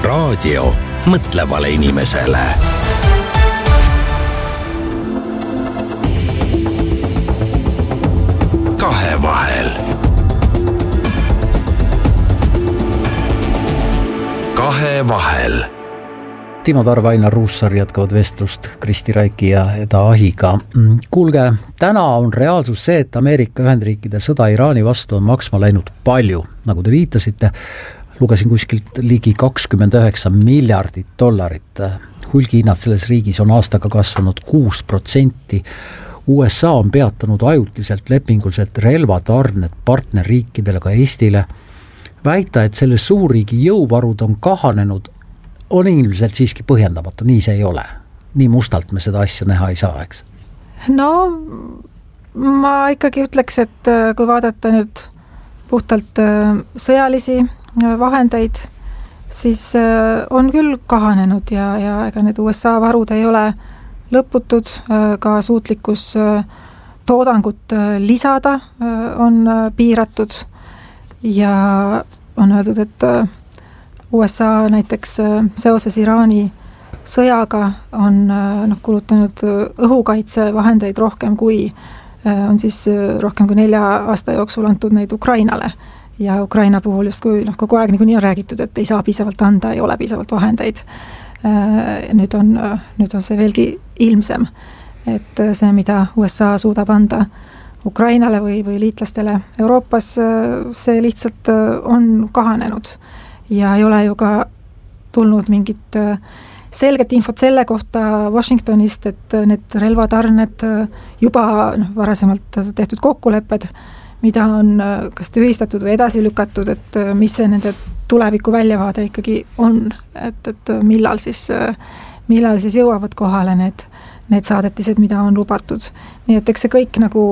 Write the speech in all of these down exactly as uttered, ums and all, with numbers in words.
raadio mõtlevale inimesele. Kahevahel. Kahevahel. Timo Tarve, Ainar Ruussaar jätkavad vestlust Kristi Raiki ja Eda Ahiga. Kuulge, täna on reaalsus see, et Ameerika Ühendriikide sõda Iraani vastu on maksma läinud palju. Nagu te viitasite, lugesin kuskilt ligi kakskümmend üheksa miljardit dollarit. Hulgihinnad selles riigis on aastaga kasvanud kuus protsenti. U S A on peatanud ajutiselt lepinguliselt relvatarned partnerriikidele, ka Eestile. Väita, et selle suurriigi jõuvarud on kahanenud, on ilmselt siiski põhjendamatu, nii see ei ole. Nii mustalt me seda asja näha ei saa, eks? No, ma ikkagi ütleks, et kui vaadata nüüd puhtalt sõjalisi vahendeid, siis on küll kahanenud ja, ja ega need U S A varud ei ole lõputud, ka suutlikkus toodangut lisada on piiratud ja on öeldud, et U S A näiteks seoses Iraani sõjaga on noh, kulutanud õhukaitsevahendeid rohkem kui on siis rohkem kui nelja aasta jooksul antud neid Ukrainale. Ja Ukraina puhul just kui noh, kogu aeg niikuinii on räägitud, et ei saa piisavalt anda, ei ole piisavalt vahendeid. Nüüd on, nüüd on see veelgi ilmsem, et see, mida U S A suudab anda Ukrainale või, või liitlastele Euroopas, see lihtsalt on kahanenud. Ja ei ole ju ka tulnud mingit selget infot selle kohta Washingtonist, et need relvatarned juba noh, varasemalt tehtud kokkulepped, mida on kas tühistatud või edasi lükatud, et mis see nende tuleviku väljavaade ikkagi on, et, et millal siis, millal siis jõuavad kohale need, need saadetised, mida on lubatud. Nii et eks see kõik nagu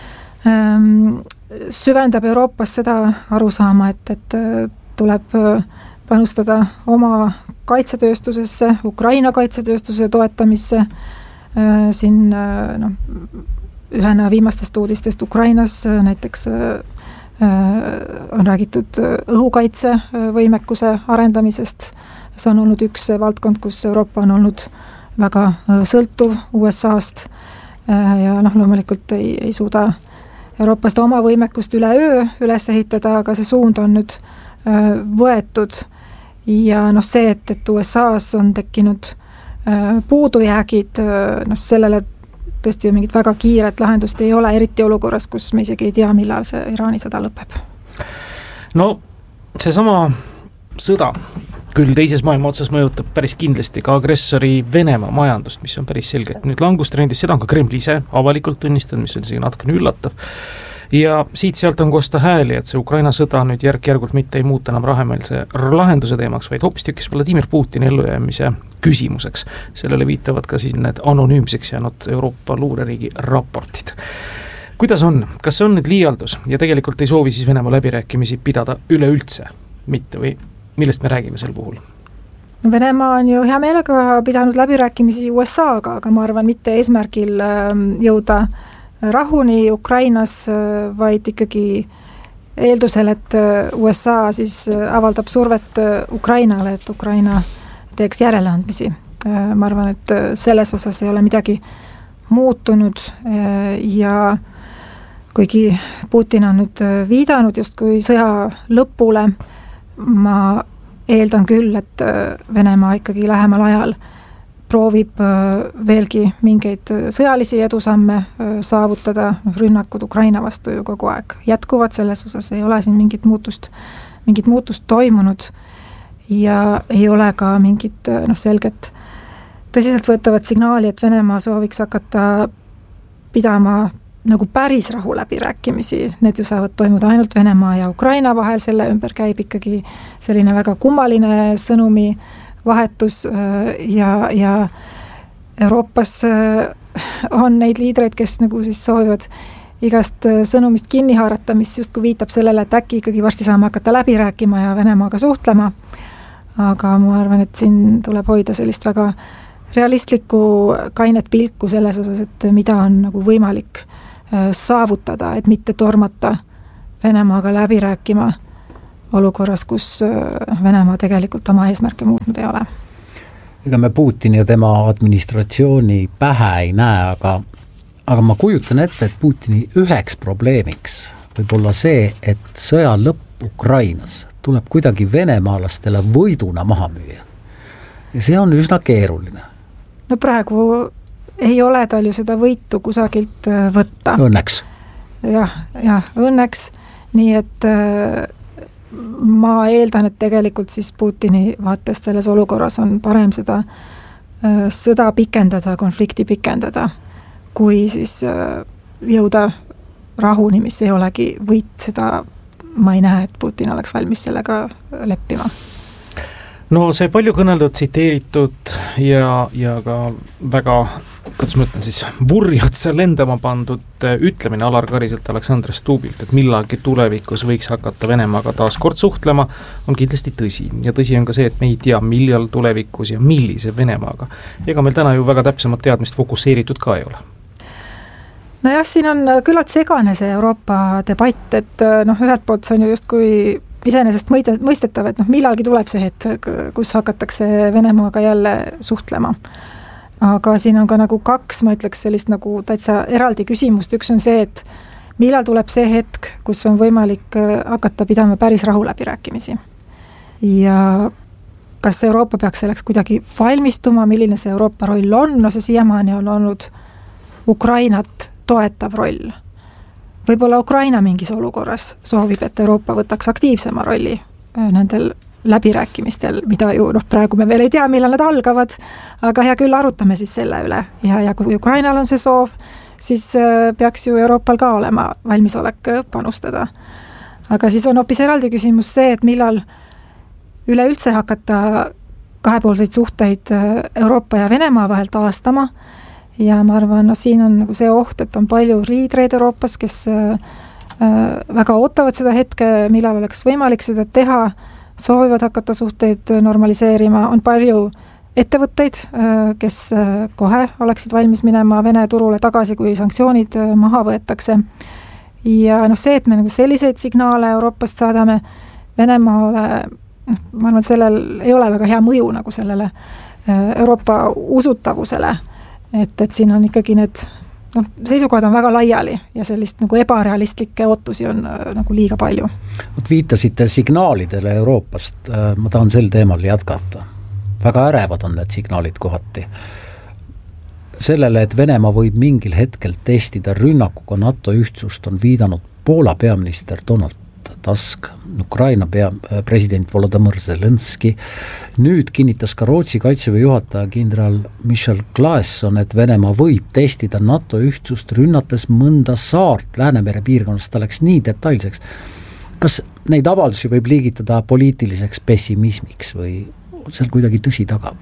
ähm, süvendab Euroopas seda arusaama, et, et tuleb panustada oma kaitsetööstusesse, Ukraina kaitsetööstuse toetamisse. Siin no, ühena viimastest uudistest Ukrainas näiteks on räägitud õhukaitse võimekuse arendamisest. See on olnud üks valdkond, kus Euroopa on olnud väga sõltuv U S A-st ja noh, loomulikult ei, ei suuda Euroopast oma võimekust üle öö üles ehitada, aga see suund on nüüd võetud ja noh see, et, et U S A-s on tekkinud puudujäägid, noh sellele tõesti ju mingit väga kiiret lahendust ei ole, eriti olukorras, kus me isegi ei tea, millal see Iraani sõda lõpeb. No see sama sõda küll teises maailma otsas mõjutab päris kindlasti ka agressori Venemaa majandust, mis on päris selgelt nüüd langustrendis, seda on ka Kreml ise avalikult tunnistanud, mis on isegi natukene üllatav. Ja siit-sealt on kosta hääli, et see Ukraina sõda nüüd järk-järgult mitte ei muuta enam rahemeelse lahenduse teemaks, vaid hoopistükkis Vladimir Putini ellujäämise küsimuseks. Sellele viitavad ka siis need anonüümseks jäänud Euroopa luureriigi raportid. Kuidas on? Kas see on nüüd liialdus ja tegelikult ei soovi siis Venemaa läbirääkimisi pidada üleüldse mitte või millest me räägime sel puhul? Venemaa on ju hea meelega pidanud läbirääkimisi U S A-ga, aga ma arvan mitte eesmärgil jõuda rahuni Ukrainas, vaid ikkagi eeldusel, et U S A siis avaldab survet Ukrainale, et Ukraina teeks järeleandmisi. Ma arvan, et selles osas ei ole midagi muutunud ja kuigi Putin on nüüd viidanud justkui sõja lõpule, ma eeldan küll, et Venemaa ikkagi lähemal ajal proovib veelgi mingeid sõjalisi edusamme saavutada, rünnakud Ukraina vastu ju kogu aeg jätkuvad, selles osas ei ole siin mingit muutust, mingit muutust toimunud ja ei ole ka mingit noh, selget tõsiselt võetavat signaali, et Venemaa sooviks hakata pidama nagu päris rahu läbirääkimisi, need ju saavad toimuda ainult Venemaa ja Ukraina vahel, selle ümber käib ikkagi selline väga kummaline sõnumi vahetus ja, ja Euroopas on neid liidreid, kes nagu siis soovivad igast sõnumist kinni haarata, mis justkui viitab sellele, et äkki ikkagi varsti saame hakata läbi rääkima ja Venemaaga suhtlema. Aga ma arvan, et siin tuleb hoida sellist väga realistlikku kainet pilku selles osas, et mida on nagu võimalik saavutada, et mitte tormata Venemaaga läbi rääkima olukorras, kus Venemaa tegelikult oma eesmärke muutnud ei ole. Ega me Putini ja tema administratsiooni pähe ei näe, aga, aga ma kujutan ette, et Putini üheks probleemiks võib olla see, et sõja lõpp Ukrainas tuleb kuidagi venemaalastele võiduna maha müüa. Ja see on üsna keeruline. No praegu ei ole tal ju seda võitu kusagilt võtta. Õnneks. Jah, jah, õnneks. Nii et ma eeldan, et tegelikult siis Putini vaatest selles olukorras on parem seda sõda pikendada, konflikti pikendada, kui siis jõuda rahuni, mis ei olegi võit, seda ma ei näe, et Putin oleks valmis sellega leppima. No see palju kõneldud, tsiteeritud ja, ja ka väga, kuidas ma ütlen siis, vurjotsa lendama pandud ütlemine Alar Kariselt Aleksandr Stubilt, et millagi tulevikus võiks hakata Venemaaga taas kord suhtlema, on kindlasti tõsi. Ja tõsi on ka see, et me ei tea, millal tulevikus ja millise Venemaaga. Ega meil täna ju väga täpsemat teadmist fokusseeritud ka ei ole. No jah, siin on küllalt segane see Euroopa debatt, et noh, ühelt poolt see on ju just kui iseenesest mõistetav, et noh, millalgi tuleb see hetk, kus hakatakse Venemaaga jälle suhtlema. Aga siin on ka nagu kaks, ma ütleks sellist nagu täitsa eraldi küsimust. Üks on see, et millal tuleb see hetk, kus on võimalik hakata pidama päris rahuläbirääkimisi. Ja kas Euroopa peaks selleks kuidagi valmistuma, milline see Euroopa roll on? No see siiamaani on olnud Ukrainat toetav roll. Võib-olla Ukraina mingis olukorras soovib, et Euroopa võtaks aktiivsema rolli nendel läbirääkimistel, mida ju noh, praegu me veel ei tea, millal nad algavad, aga hea küll, arutame siis selle üle. Ja, ja kui Ukrainal on see soov, siis peaks ju Euroopal ka olema valmisolek panustada. Aga siis on hoopis eraldi küsimus see, et millal üleüldse hakata kahepoolseid suhteid Euroopa ja Venemaa vahel taastama. Ja ma arvan, no siin on nagu see oht, et on palju liidreid Euroopas, kes väga ootavad seda hetke, millal oleks võimalik seda teha, soovivad hakata suhteid normaliseerima, on palju ettevõtteid, kes kohe oleksid valmis minema Vene turule tagasi, kui sanktsioonid maha võetakse. Ja noh, see, et me nagu selliseid signaale Euroopast saadame Venemaale, ma arvan, et sellel ei ole väga hea mõju nagu sellele Euroopa usutavusele. Et, et siin on ikkagi need no, seisukohad on väga laiali ja sellist nagu ebarealistlikke ootusi on nagu liiga palju. Võt viitasite signaalidele Euroopast, ma tahan sel teemal jätkata. Väga ärevad on need signaalid kohati. Sellele, et Venemaa võib mingil hetkel testida rünnakuga NATO ühtsust, on viidanud Poola peaminister Donald Tusk, Ukraina pea, president Volodymyr Zelenski. Nüüd kinnitas ka Rootsi kaitseväe juhataja kindral Michel Claesson, et Venemaa võib testida NATO ühtsust rünnates mõnda saart Läänemere piirkonnast, ta läks nii detailseks. Kas neid avaldusi võib liigitada poliitiliseks pessimismiks või seal kuidagi tõsi taga?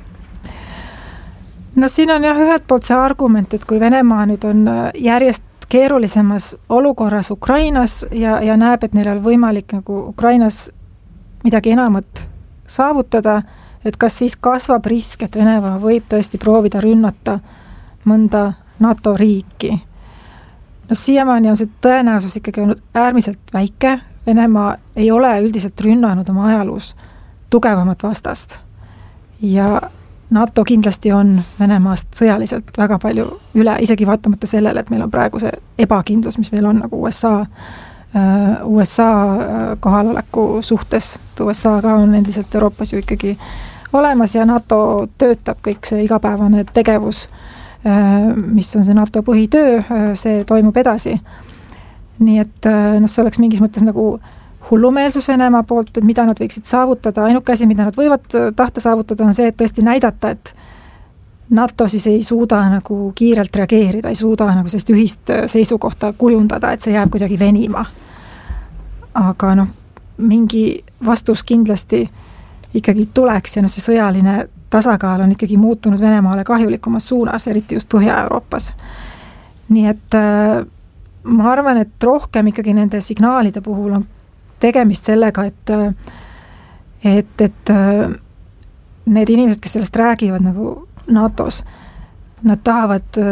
No siin on jah ühelt poolt see argument, et kui Venemaa nüüd on järjest keerulisemas olukorras Ukrainas ja, ja näeb, et neil on võimalik nagu Ukrainas midagi enamat saavutada, et kas siis kasvab risk, et Venemaa võib tõesti proovida rünnata mõnda NATO riiki. No siiamaani on see tõenäosus ikkagi olnud äärmiselt väike. Venemaa ei ole üldiselt rünnanud oma ajaloos tugevamat vastast. Ja NATO kindlasti on Venemaast sõjaliselt väga palju üle, isegi vaatamata sellele, et meil on praegu see ebakindlus, mis meil on nagu U S A, U S A kohaloleku suhtes. U S A ka on endiselt Euroopas ju ikkagi olemas ja NATO töötab kõik see igapäevane tegevus, mis on see NATO põhitöö, see toimub edasi. Nii et no, see oleks mingis mõttes nagu hullumeelsus Venemaa poolt, et mida nad võiksid saavutada. Ainuke asi, mida nad võivad tahta saavutada, on see, et tõesti näidata, et NATO siis ei suuda nagu kiirelt reageerida, ei suuda nagu sellist ühist seisukohta kujundada, et see jääb kuidagi venima. Aga noh, mingi vastus kindlasti ikkagi tuleks ja no see sõjaline tasakaal on ikkagi muutunud Venemaale kahjulikumas suunas, eriti just Põhja-Euroopas. Nii et ma arvan, et rohkem ikkagi nende signaalide puhul on tegemist sellega, et, et, et need inimesed, kes sellest räägivad nagu NATOs, nad tahavad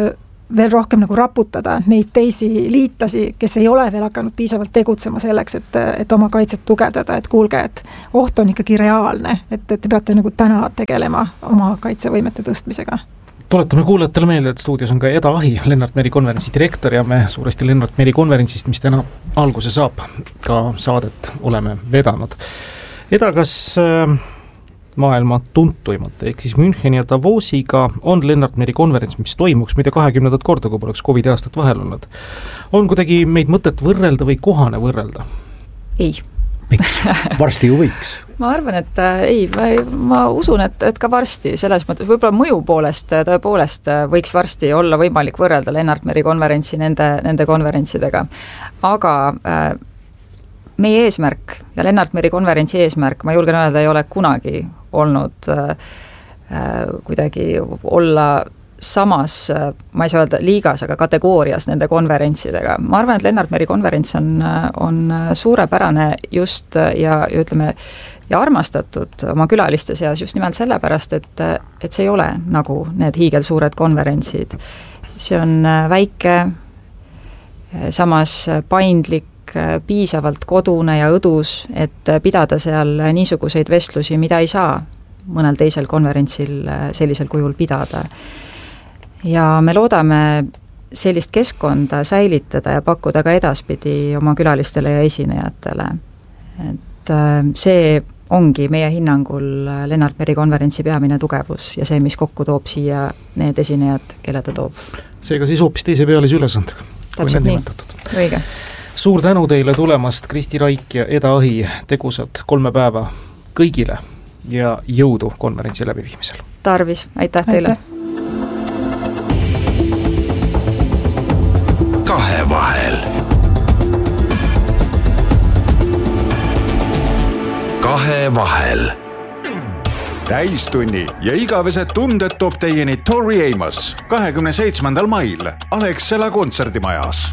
veel rohkem nagu raputada neid teisi liitlasi, kes ei ole veel hakanud piisavalt tegutsema selleks, et, et oma kaitset tugevdada, et kuulge, et oht on ikkagi reaalne, et, et te peate nagu täna tegelema oma kaitsevõimete tõstmisega. Tuletame kuulajatele meelde, et stuudios on ka Eda Ahi, Lennart Meri konverentsi direktor ja me suuresti Lennart Meri konverentsist, mis täna alguse saab, ka saadet oleme vedanud. Eda, kas maailma tuntuimate, ehk siis Müncheni ja Davosiga on Lennart Meri konverents, mis toimuks mida kahekümnendat korda, kui poleks Covidi aastat vahel olnud. On kuidagi meid mõtet võrrelda või kohane võrrelda? Ei. Miks? Varsti ju võiks. Ma arvan, et äh, ei, ma, ma usun, et, et ka varsti, selles mõttes võib-olla mõju poolest tõepoolest võiks varsti olla võimalik võrrelda Lennart Meri konverentsi nende, nende konverentsidega. Aga äh, meie eesmärk ja Lennart Meri konverentsi eesmärk, ma julgen öelda, ei ole kunagi olnud äh, äh, kuidagi olla samas, ma ei saa öelda liigas, aga kategoorias nende konverentsidega. Ma arvan, et Lennart Meri konverents on, on suurepärane just ja, ja ütleme, ja armastatud oma külaliste seas just nimelt sellepärast, et, et see ei ole nagu need hiigelsuured konverentsid. See on väike, samas paindlik, piisavalt kodune ja õdus, et pidada seal niisuguseid vestlusi, mida ei saa mõnel teisel konverentsil sellisel kujul pidada. Ja me loodame sellist keskkonda säilitada ja pakkuda ka edaspidi oma külalistele ja esinejatele. Et see ongi meie hinnangul Lennart Meri konverentsi peamine tugevus ja see, mis kokku toob siia need esinejad, kelle ta toob. Seega siis hoopis teise pealise ülesandega. Täpselt nii, õige. Suur tänu teile tulemast, Kristi Raik ja Eda Ahi, tegusad kolme päeva kõigile ja jõudu konverentsi läbiviimisel. Tarvis, aitäh teile. Aitäh. Kahevahel. Kahevahel. Täistunni ja igavesed tunded toob teieni Tori Amos kahekümne seitsmendal mail Alexela kontserdimajas.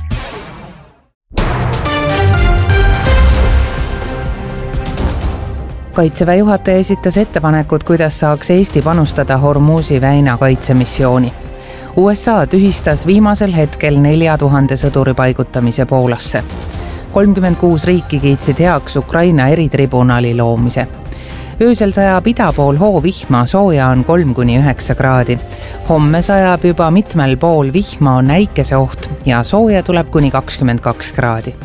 Kaitseväe juhataja esitas ettepanekud, kuidas saaks Eesti panustada Hormuzi väina kaitsemissiooni. U S A tühistas viimasel hetkel nelja tuhande sõduri paigutamise Poolasse. kolmkümmend kuus riiki kiitsid heaks Ukraina eritribunali loomise. Öösel sajab ida pool hoovihma, sooja on kolm kuni üheksa kraadi. Homme sajab juba mitmel pool vihma, on äikese oht ja sooja tuleb kuni kakskümmend kaks kraadi.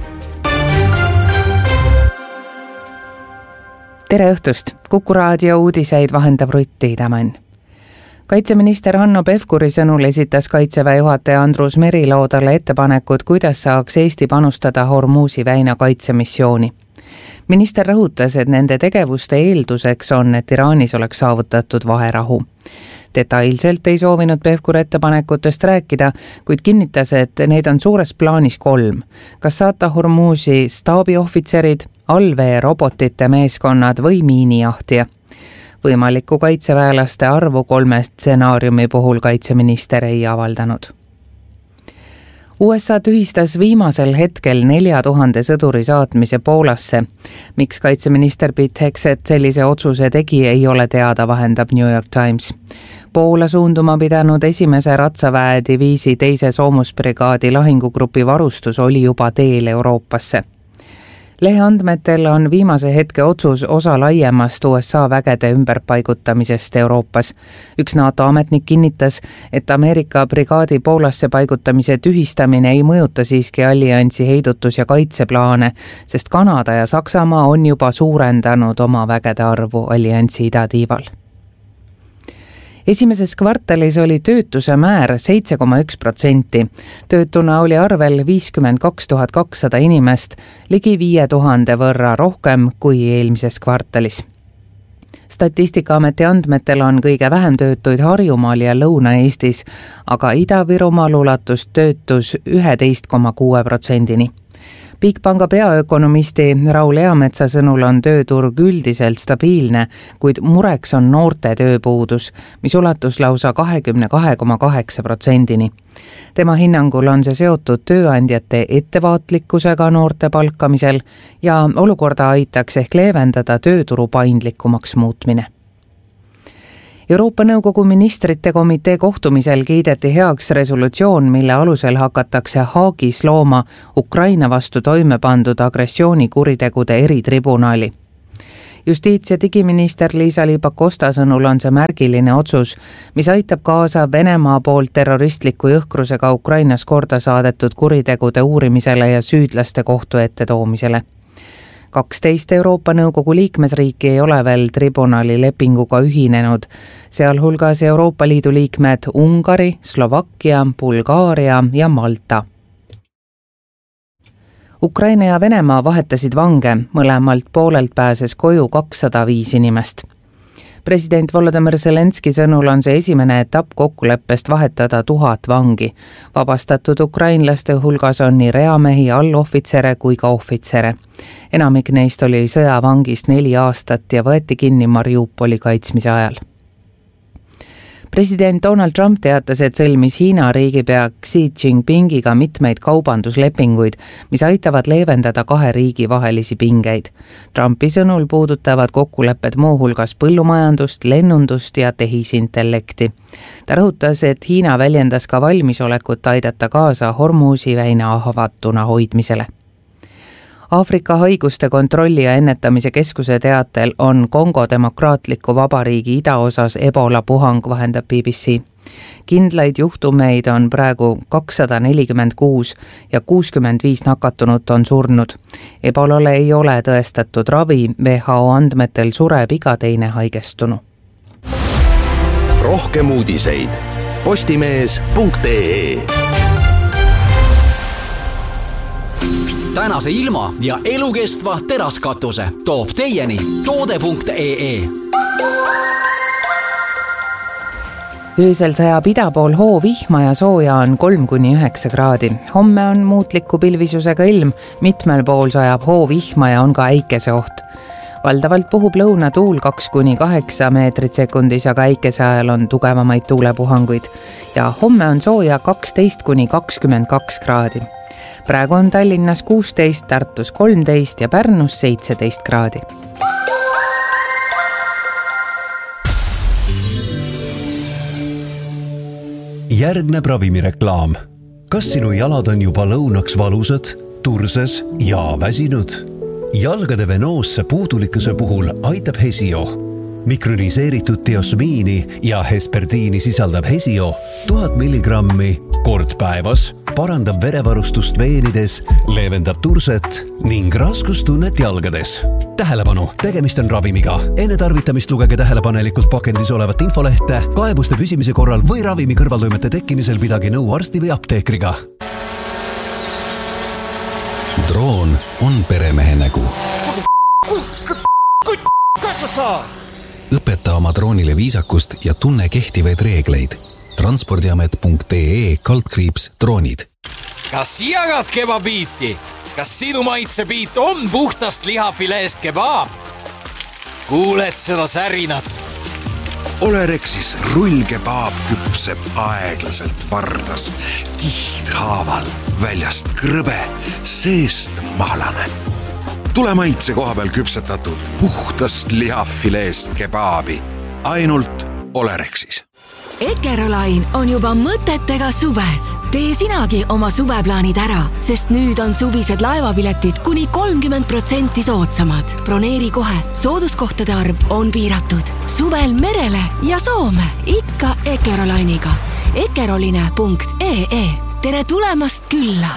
Tere õhtust! Kuku raadio uudiseid vahendab Rutt Tiidemann. Kaitseminister Hanno Pevkuri sõnul esitas Kaitseväe juhataja Andrus Merilo talle ettepanekud, kuidas saaks Eesti panustada Hormuzi väina kaitsemissiooni. Minister rõhutas, et nende tegevuste eelduseks on, et Iraanis oleks saavutatud vaherahu. Detailselt ei soovinud Pevkur ettepanekutest rääkida, kuid kinnitas, et neid on suures plaanis kolm. Kas saata Hormuzi staabiohvitserid, allvee robotite meeskonnad või miinijahtija. Võimaliku kaitseväelaste arvu kolme stsenaariumi puhul kaitseminister ei avaldanud. U S A tühistas viimasel hetkel nelja tuhande sõduri saatmise Poolasse. Miks kaitseminister Pete Hegseth sellise otsuse tegi, ei ole teada, vahendab New York Times. Poola suunduma pidanud esimese ratsaväe diviisi teise soomusbrigaadi lahingugrupi varustus oli juba teel Euroopasse. Lehe andmetel on viimase hetke otsus osa laiemast U S A vägede ümberpaigutamisest Euroopas. Üks NATO ametnik kinnitas, et Ameerika brigaadi Poolasse paigutamise tühistamine ei mõjuta siiski alliansi heidutus- ja kaitseplaane, sest Kanada ja Saksamaa on juba suurendanud oma vägede arvu alliansi idatiival. Esimeses kvartalis oli töötuse määr seitse koma üks protsenti. Töötuna oli arvel viiskümmend kaks tuhat kakssada inimest, ligi viie tuhande võrra rohkem kui eelmises kvartalis. Statistikaameti andmetel on kõige vähem töötuid Harjumaal ja Lõuna-Eestis, aga Ida-Virumaal ulatus töötus üksteist koma kuus protsendini. Bigpanga peaökonomisti Raul Eametsa sõnul on tööturg üldiselt stabiilne, kuid mureks on noorte tööpuudus, mis ulatus lausa kakskümmend kaks koma kaheksa protsendini. Tema hinnangul on see seotud tööandjate ettevaatlikkusega noorte palkamisel ja olukorda aitaks ehk leevendada tööturu paindlikumaks muutmine. Euroopa Nõukogu ministrite komitee kohtumisel kiideti heaks resolutsioon, mille alusel hakatakse Haagis looma Ukraina vastu toime pandud agressioonikuritegude eritribunali. Justiits- ja digiminister Liisa-Ly Pakosta sõnul on see märgiline otsus, mis aitab kaasa Venemaa poolt terroristliku jõhkrusega Ukrainas korda saadetud kuritegude uurimisele ja süüdlaste kohtu ette toomisele. kaksteist Euroopa Nõukogu liikmesriiki ei ole veel tribunali lepinguga ühinenud, sealhulgas Euroopa Liidu liikmed Ungari, Slovakkia, Bulgaaria ja Malta. Ukraina ja Venemaa vahetasid vange, mõlemalt poolelt pääses koju kakssada viis inimest. President Volodymyr Zelenski sõnul on see esimene etapp kokkuleppest vahetada tuhat vangi. Vabastatud ukrainlaste hulgas on nii reamehi, allohvitsere kui ka ohvitsere. Enamik neist oli sõjavangist neli aastat ja võeti kinni Mariupoli kaitsmise ajal. President Donald Trump teatas, et sõlmis Hiina riigipea Xi Jinpingiga mitmeid kaubanduslepinguid, mis aitavad leevendada kahe riigi vahelisi pingeid. Trumpi sõnul puudutavad kokkulepped muuhulgas põllumajandust, lennundust ja tehisintellekti. Ta rõhutas, et Hiina väljendas ka valmisolekut aidata kaasa Hormuzi väina avatuna hoidmisele. Aafrika haiguste kontrolli ja ennetamise keskuse teatel on Kongo demokraatliku vabariigi idaosas Ebola puhang, vahendab B B C. Kindlaid juhtumeid on praegu kakssada nelikümmend kuus ja kuuskümmend viis nakatunut on surnud. Ebolale ei ole tõestatud ravi, W H O andmetel sureb iga teine haigestunu. Rohkem uudiseid postimees punkt ee. Tänase ilma ja elukestva teraskatuse toob teieni toode punkt ee. Öösel sajab ida pool hoo vihma ja sooja on kolm kuni üheksa kraadi. Homme on muutliku pilvisusega ilm, mitmel pool sajab hoo vihma ja on ka äikese oht. Valdavalt puhub lõuna tuul kaks kuni kaheksa meetrit sekundis, aga äikese ajal on tugevamaid tuulepuhanguid. Ja homme on sooja kaksteist kuni kakskümmend kaks kraadi. Praegu on Tallinnas kuusteist, Tartus kolmteist ja Pärnus seitseteist kraadi. Järgneb ravimireklaam. Kas sinu jalad on juba lõunaks valusad, turses ja väsinud? Jalgade venoosse puudulikkuse puhul aitab Hesio. Mikroniseeritud diosmiini ja hesperdiini sisaldab Hesio tuhat milligrammi kord päevas, parandab verevarustust veenides, leevendab turset ning raskustunnet jalgades. Tähelepanu, tegemist on ravimiga. Enne tarvitamist lugege tähelepanelikult pakendis olevat infolehte, kaebuste püsimise korral või ravimi kõrvaltoimete tekkimisel pidage nõu arsti või apteekriga. Droon on peremehe nägu. Õpeta oma droonile viisakust ja tunne kehtivaid reegleid. transpordiamet punkt ee kaldkriips droonid. Kas jagad kebabiiti? Kas sinu maitsebiit on puhtast lihafileest kebaab? Kuuled seda särinat? Olerexis rullkebaab küpseb aeglaselt vardas, kihdhaaval, väljast krõbe, seest mahlane. Tule maitse koha peal küpsetatud puhtast lihafileest kebaabi, ainult Olerexis. Ekerolain on juba mõtetega suves. Tee sinagi oma suveplaanid ära, sest nüüd on suvised laevapiletid kuni kolmkümmend protsenti soodsamad. Broneeri kohe, sooduskohtade arv on piiratud. Suvel merele ja Soome, ikka Ekerolainiga. ekeroline punkt ee. Tere tulemast külla!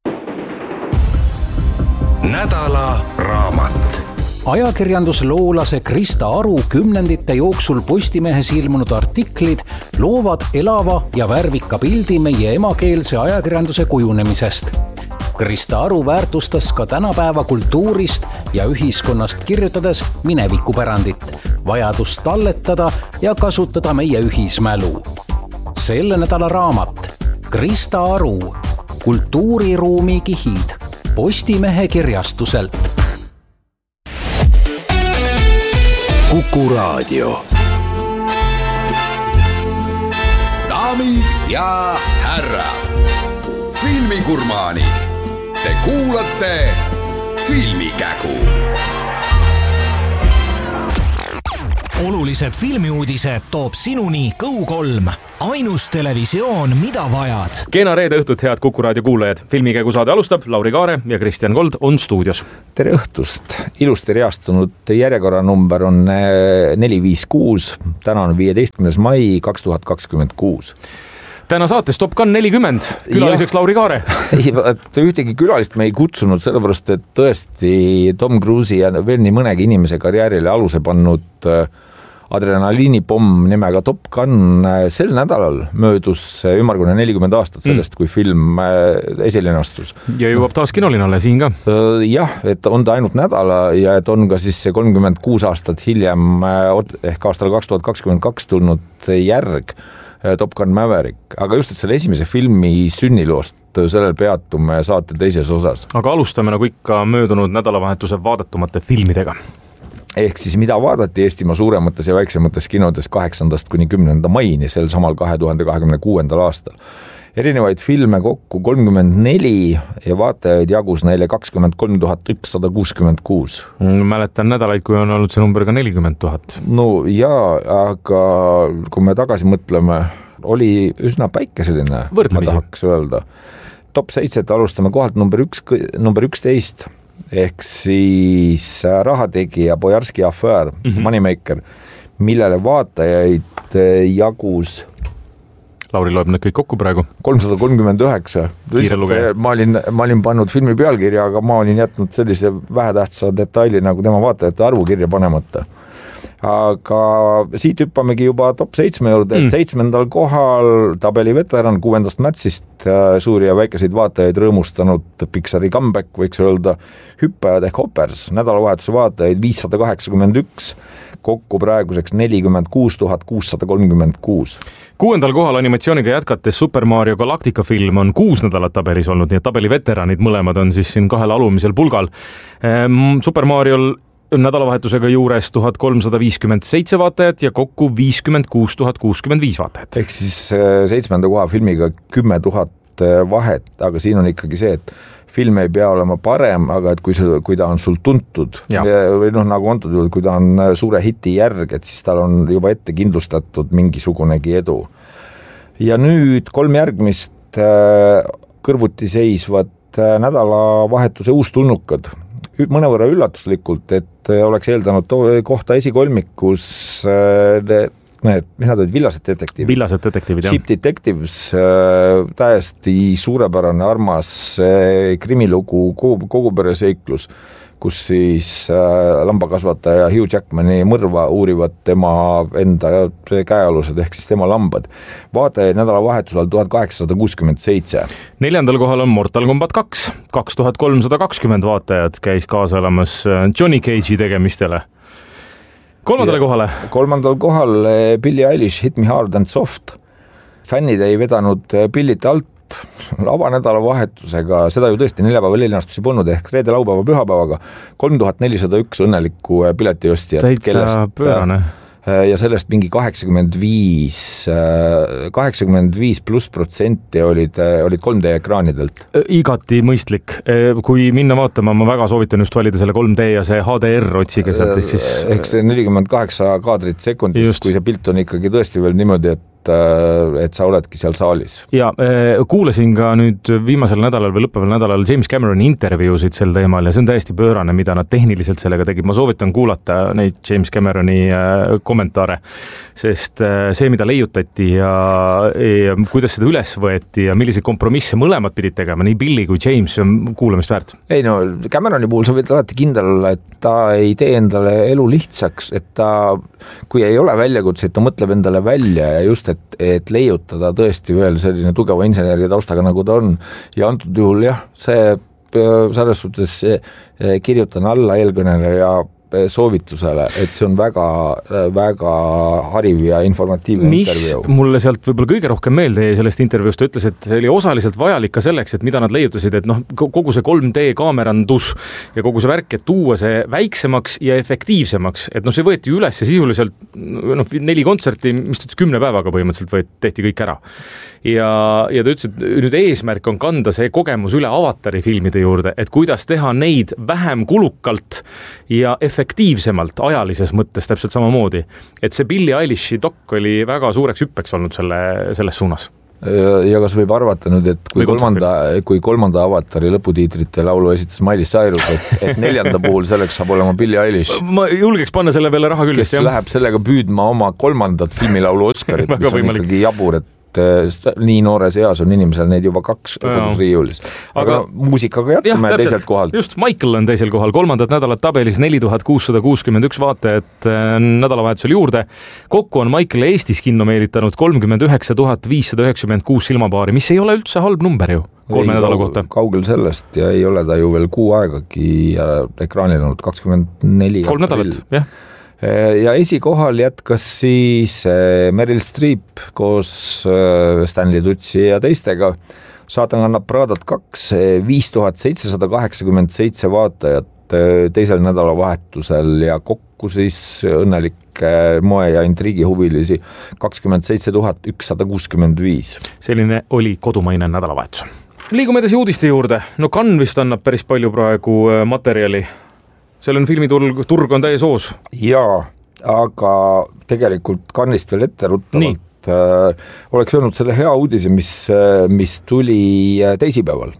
Nädala raamat. Ajakirjandusloolase Krista Aru kümnendite jooksul Postimehes ilmunud artiklid loovad elava ja värvika pildi meie emakeelse ajakirjanduse kujunemisest. Krista Aru väärtustas ka tänapäeva kultuurist ja ühiskonnast kirjutades minevikupärandit, vajadust talletada ja kasutada meie ühismälu. Selle nädala raamat Krista Aru, kultuuriruumi kihid, Postimehe kirjastuselt. Kuku Raadio. Daamid ja härrad, filmigurmaani. Te kuulate Filmikägu. olulised filmiuudised toob sinuni Go kolm. Ainus televisioon, mida vajad. Kena reede õhtut, head Kuku Raadio kuulajad. Filmikäigu saade alustab, Lauri Kaare ja Kristjan Kold on stuudios. Tere õhtust. Ilusti reastunud järjekorranumber on neli viis kuus. Täna on viieteistkümnes mai kaks tuhat kakskümmend kuus. Täna saates Top Gun nelikümmend, külaliseks ja. Lauri Kaare. Ei, ühtegi külalist me ei kutsunud, sellepärast, et tõesti Tom Cruise'i ja veel nii mõnegi inimese karjäärile aluse pannud adrenaliinipomm nimega Top Gun sel nädalal möödus ümmargune nelikümmend aastat sellest, mm. kui film esile astus. Ja jõuab taas kinolinale siin ka. Jah, et on ta ainult nädala ja et on ka siis kolmkümmend kuus aastat hiljem ehk aastal kaks tuhat kakskümmend kaks tulnud järg Top Gun Maverick, aga just, et selle esimese filmi sünniloost sellel peatume saate teises osas. Aga alustame nagu ikka möödunud nädalavahetuse vaadatumate filmidega. Ehk siis mida vaadati Eestimaa suuremates ja väiksemates kinodes kaheksandast kuni kümnenda maini sel samal kahe tuhande kahekümne kuuendal aastal. Erinevaid filme kokku kolmkümmend neli ja vaatajaid jagus neile kakskümmend kolm tuhat ükssada kuuskümmend kuus. Mäletan nädalaid, kui on olnud see number ka nelikümmend tuhat. No jaa, aga kui me tagasi mõtleme, oli üsna päikeseline, ma tahaks öelda. Top seitset alustame kohalt number, üks, number üksteist, ehk siis Rahategija Bojarski affair, mm-hmm. Moneymaker, millele vaatajaid jagus Lauri loeb need kõik kokku praegu. kolmsada kolmkümmend üheksa. Ma olin, ma olin pannud filmi pealkirja, aga ma olin jätnud sellise vähetähtsa detaili nagu tema vaatajate arvu kirja panemata. Aga siit hüppamegi juba top seitsme juurde, et mm. seitsmendal kohal tabeli veteran kuuendast märtsist suuri ja väikeseid vaatajaid rõõmustanud Pixari comeback, võiks öelda hüppajad ehk Hoppers, nädalavahetuse vaatajaid viissada kaheksakümmend üks, kokku praeguseks nelikümmend kuus tuhat kuussada kolmkümmend kuus. Kuuendal kohal animatsiooniga jätkates Super Mario Galactica film on kuus nädalat tabelis olnud, nii et tabeli veteranid mõlemad on siis siin kahel alumisel pulgal. Super Mariol nädalavahetusega juures tuhat kolmsada viiskümmend seitse vaatajat ja kokku viiskümmend kuus tuhat kuuskümmend viis vaatajat. Ehk siis seitsmenda koha filmiga kümme tuhat vahet, aga siin on ikkagi see, et film ei pea olema parem, aga et kui, see, kui ta on sul tuntud ja. või noh, nagu antud juhul, kui ta on suure hiti järg, et siis tal on juba ette kindlustatud mingisugunegi edu. Ja nüüd kolm järgmist kõrvuti seisvad nädalavahetuse uustulnukad. Mõnevõrra üllatuslikult, et oleks eeldanud kohta esikolmikus need, mis nad olid, villased detektiivid. Villased detektiivid, jah. Ship Detectives, täiesti suurepärane, armas krimilugu, kogupere seiklus, kus siis lambakasvataja Hugh Jackmani mõrva uurivad tema enda käealused ehk siis tema lambad. Vaatajaid nädalavahetusel tuhat kaheksasada kuuskümmend seitse. Neljandal kohal on Mortal Kombat kaks. kaks tuhat kolmsada kakskümmend vaatajad käis kaasa elamas Johnny Cage'i tegemistele. Kolmandale kohale? Kolmandal kohal Billie Eilish Hit Me Hard and Soft. Fännid ei vedanud pillite alt avanädala vahetusega, seda ju tõesti neljapäeva leilinastusi polnud ehk reede, laupäeva, pühapäevaga kolm tuhat nelisada üks õnnelikku piletiostjat. Täitsa pöörane. Ja sellest mingi kaheksakümmend viis, kaheksakümmend viis pluss protsenti olid, olid kolm D ekraanidelt. Igati mõistlik. Kui minna vaatama, ma väga soovitan just valida selle kolm D ja see H D R otsige sealt. Ehk, siis... ehk see nelikümmend kaheksa kaadrit sekundis, just. Kui see pilt on ikkagi tõesti veel niimoodi, et et sa oledki seal saalis. Ja kuulasin ka nüüd viimasel nädalal või lõppeval nädalal James Cameroni intervjuusid sel teemal ja see on täiesti pöörane, mida nad tehniliselt sellega tegid. Ma soovitan kuulata neid James Cameroni kommentaare, sest see, mida leiutati ja, ja kuidas seda üles võeti ja milliseid kompromisse mõlemad pidid tegema, nii Billy kui James, on kuulamist väärt. Ei no, Cameroni puhul sa võid alati kindel olla, et ta ei tee endale elu lihtsaks, et ta, kui ei ole väljakutse, et ta mõtleb endale välja ja just, et, et leiutada tõesti veel selline tugeva inseneri taustaga, nagu ta on. Ja antud juhul jah, see selles suhtes kirjutan alla eelkõneleja soovitusele, et see on väga, väga hariv ja informatiivne Mis intervjuu. Mulle sealt võib-olla kõige rohkem meelde sellest intervjuust, ta ütles, et see oli osaliselt vajalik ka selleks, et mida nad leiutasid, et noh, kogu see kolm D kaamerandus ja kogu see värk, et tuua see väiksemaks ja efektiivsemaks, et noh, see võeti üles ja sisuliselt noh, neli kontserti, mis ta ütles, kümne päevaga põhimõtteliselt võeti, tehti kõik ära. Ja, ja ta ütles, et nüüd eesmärk on kanda see kogemus üle Avatari filmide juurde, et kuidas teha neid vähem kulukalt ja efektiivselt efektiivsemalt ajalises mõttes täpselt samamoodi, et see Billie Eilishi dok oli väga suureks hüppeks olnud selle, selles suunas. Ja kas võib arvata nüüd, et kui kolmanda, kui kolmanda avatari lõputiitrite laulu esitas Miley Cyrus, et, et neljanda puhul selleks saab olema Billie Eilish. Ma julgeks panna selle peale raha küll. Kes jah. Läheb sellega püüdma oma kolmandat filmilaulu Oscarit, mis on võimalik. Ikkagi jabur, et nii noores eas on inimesel neid juba kaks riiulis. Aga, aga muusikaga jätame jah, teiselt kohalt. Just, Michael on teisel kohal, kolmandat nädalat tabelis neli tuhat kuussada kuuskümmend üks vaatajat nädalavahetusel juurde. Kokku on Michael Eestis kinno meelitanud kolmkümmend üheksa tuhat viissada üheksakümmend kuus silmapaari, mis ei ole üldse halb number ju kolme ei, nädala kohta. Kaugel sellest ja ei ole ta ju veel kuu aegagi ekraanil olnud kakskümmend neli kolm nädalat, jah. Ja esikohal jätkas siis Meryl Streep koos Stanley Tucci ja teistega. Saatan annab Pradat kaks, viis tuhat seitsesada kaheksakümmend seitse vaatajat teisel nädalavahetusel ja kokku siis õnnelik moe- ja intriigihuvilisi kakskümmend seitse tuhat ükssada kuuskümmend viis. Selline oli kodumaine nädalavahetus. Liigume edasi uudiste juurde. No Cannes vist annab päris palju praegu materjali. Seal on filmiturg turg on täies hoos. Jaa, aga tegelikult Cannes'ist veel ette ruttavalt äh, oleks olnud selle hea uudise, mis, mis tuli teisipäeval.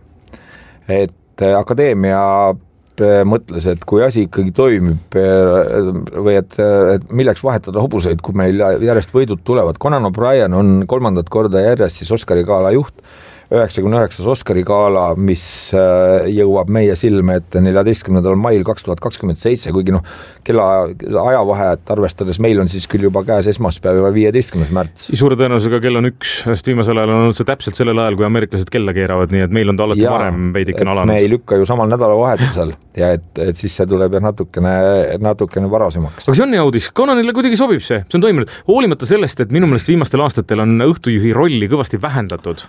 Et äh, akadeemia äh, mõtles, et kui asi ikkagi toimib äh, või et, et milleks vahetada hobuseid, kui meil järjest võidud tulevad. Conan O'Brien on kolmandat korda järjest siis Oscari gala juht. üheksakümne üheksas Oscari gala, mis jõuab meie silme ette neljateistkümnendal mail kaks tuhat kakskümmend seitse, kuigi noh, kella ajavahet arvestades meil on siis küll juba käes esmaspäev ja viieteistkümnes märts. Suure tõenäosusega kell on üks, sest viimasel ajal on olnud see täpselt sellel ajal, kui ameeriklased kella keeravad, nii et meil on ta alati ja, varem veidikene alanud. Me ei lükka ju samal nädalavahetusel ja et, et siis see tuleb natukene, natukene varasemaks. Aga see on hea uudis, Conanile kuidagi sobib see, see on toiminud. Hoolimata sellest, et minu meelest viimastel aastatel on õhtujuhi rolli kõvasti vähendatud.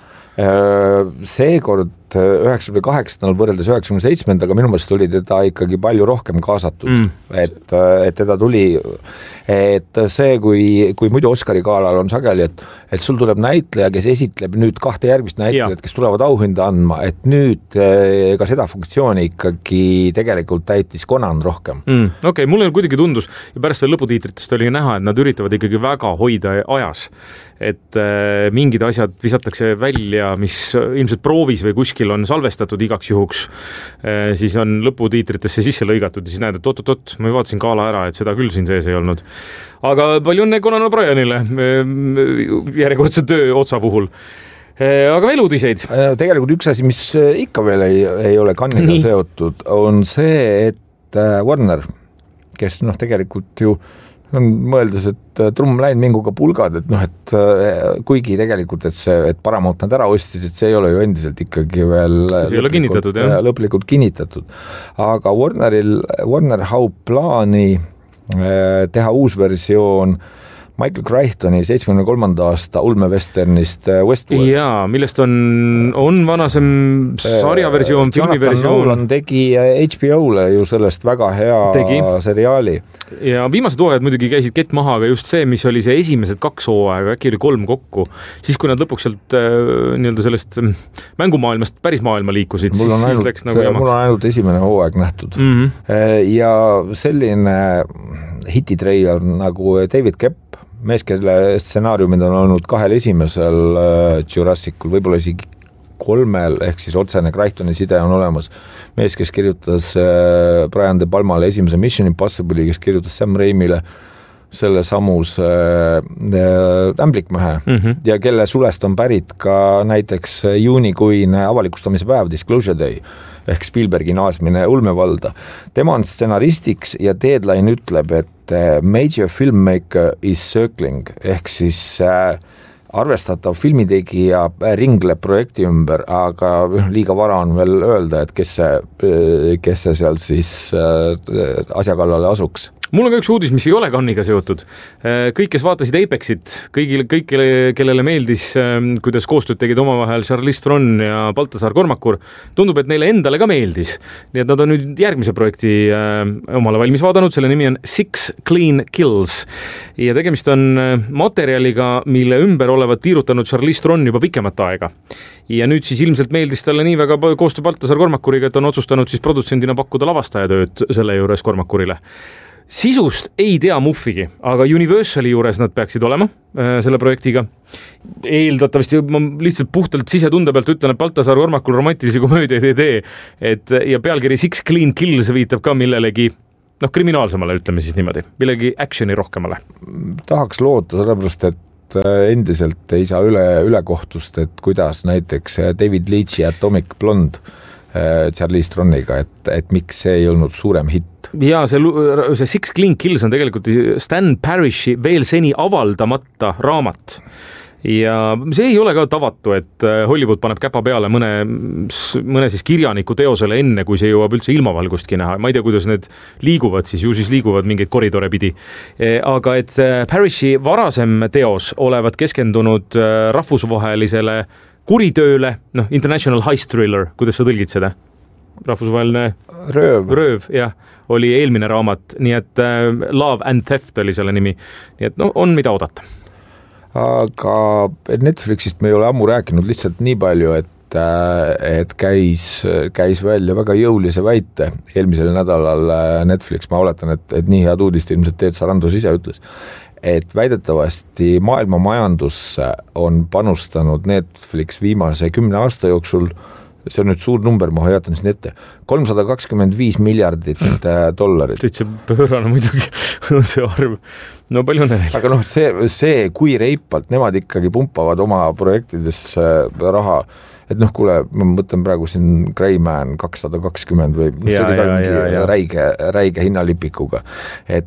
Seekord üheksakümne kaheksandal võrreldes üheksakümne seitsmendaga minu meelest oli teda ikkagi palju rohkem kaasatud, mm. et, et teda tuli, et see, kui, kui muidu Oscari galal on sageli, et, et sul tuleb näitleja, kes esitleb nüüd kahte järgmist näitlejat, kes tulevad auhinda andma, et nüüd ka seda funktsiooni ikkagi tegelikult täitis Conan rohkem. Mm. Okei, okay, mulle kuidagi tundus ja pärast lõputiitritest oli näha, et nad üritavad ikkagi väga hoida ajas, et äh, mingid asjad visatakse välja, mis ilmselt proovis või kuskil on salvestatud igaks juhuks, äh, siis on lõputiitritesse sisse lõigatud ja siis näed, et oot-oot-oot, ma vaatasin gala ära, et seda küll siin sees ei olnud. Aga palju õnne Conan O'Brienile järjekordse töö otsa puhul. Aga veel uudiseid? Tegelikult üks asi, mis ikka veel ei, ei ole Cannes'iga seotud, on see, et Warner, kes noh, tegelikult ju on mõeldes, et trumm läinud minguga pulgad, et noh, et kuigi tegelikult, et see, et Paramount nad ära ostis, et see ei ole ju endiselt ikkagi veel see ei ole kinnitatud, jah. lõplikult kinnitatud. Aga Warneril, Warner haub plaani teha uus versioon Michael Crichtoni seitsmekümne kolmanda aasta ulmevesternist Westworld. Jaa, millest on, on vanasem sarjaversioon, filmiversioon. Nolan tegi H B O-le ju sellest väga hea tegi. seriaali. Ja viimased hooajad muidugi käisid kett maha, aga just see, mis oli see esimesed kaks hooaega, äkki oli kolm kokku, siis kui nad lõpuks sealt äh, nii-öelda sellest mängumaailmast päris maailma liikusid, siis, ainult, siis läks nagu jamaks. Mul on ainult esimene hooaeg nähtud. Mm-hmm. Ja selline hititreier nagu David Koepp, mees, kelle stsenaariumid on olnud kahel esimesel Jurassicul, võib-olla isegi kolmel, ehk siis otsene Crichtoni side on olemas. Mees, kes kirjutas Brian De Palmale esimese Mission Impossible'i, kes kirjutas Sam Raimile selle samus ämblikmehe mm-hmm. ja kelle sulest on pärit ka näiteks juunikuine avalikustamise päev, Disclosure Day, ehk Spielbergi naasmine ulmevalda. Tema on stsenaristiks ja Deadline ütleb, et major filmmaker is circling, ehk siis äh, arvestatav filmitegija ringleb projekti ümber, aga liiga vara on veel öelda, et kes see, kes see seal siis äh, asja kallale asuks. Mul on ka üks uudis, mis ei ole Cannes'iga seotud. Kõik, kes vaatasid Apexit, kõigile, kõik, kellele meeldis, kuidas koostööd tegid omavahel Charlize Theron ja Baltasar Kormakur, tundub, et neile endale ka meeldis. Nii et nad on nüüd järgmise projekti omale valmis vaadanud, selle nimi on Six Clean Kills. Ja tegemist on materjaliga, mille ümber olevat tiirutanud Charlize Theron juba pikemat aega. Ja nüüd siis ilmselt meeldis talle nii väga koostöö Baltasar Kormakuriga, et on otsustanud siis produtsendina pakkuda lavastajatööd selle juures Kormakurile. sisust ei tea muffigi, aga Universali juures nad peaksid olema äh, selle projektiga. Eeldatavasti ma lihtsalt puhtalt sisetunde pealt ütlen, et Baltasar Kormakul romantilisi komöödiaid ei tee, et ja pealkiri Six Clean Kills viitab ka millelegi noh, kriminaalsemale, ütleme siis niimoodi, millegi actioni rohkemale. Tahaks loota, sellepärast, et endiselt ei saa üle, üle kohtust, et kuidas näiteks David Leitchi Atomic Blonde Charlize Throniga, et, et miks see ei olnud suurem hitt. Ja see, see Six Clean Kills on tegelikult Stan Parishi veel seni avaldamata raamat. Ja see ei ole ka tavatu, et Hollywood paneb käpa peale mõne, mõne siis kirjaniku teosele enne, kui see jõuab üldse ilmavalgustki näha. Ma ei tea, kuidas need liiguvad, siis ju siis liiguvad mingeid koridore pidi. Aga et Parishi varasem teos olevat keskendunud rahvusvahelisele kuritööle, noh, International Heist Thriller, kuidas sa tõlgid seda? Rahvusvaheline rööv, rööv jah, oli eelmine raamat, nii et Love and Theft oli selle nimi. Nii et no, on mida oodata. Aga Netflixist me ei ole ammu rääkinud lihtsalt nii palju, et, et käis, käis välja väga jõulise väite eelmisel nädalal Netflix, ma oletan, et, et nii head uudist ilmselt Teet Sarandos ise ütles, et väidetavasti maailma majandusse on panustanud Netflix viimase kümne aasta jooksul, see on nüüd suur number, ma hoiatan siin ette, kolmsada kakskümmend viis miljardit dollarit. See pöörane muidugi on see arv. No palju neil. Aga noh, see, see, kui reipalt nemad ikkagi pumpavad oma projektides raha, et noh, kuule, ma mõtlen praegu siin Greyman kakssada kakskümmend või ja, see oli ka mingi räige, räige hinnalipikuga, et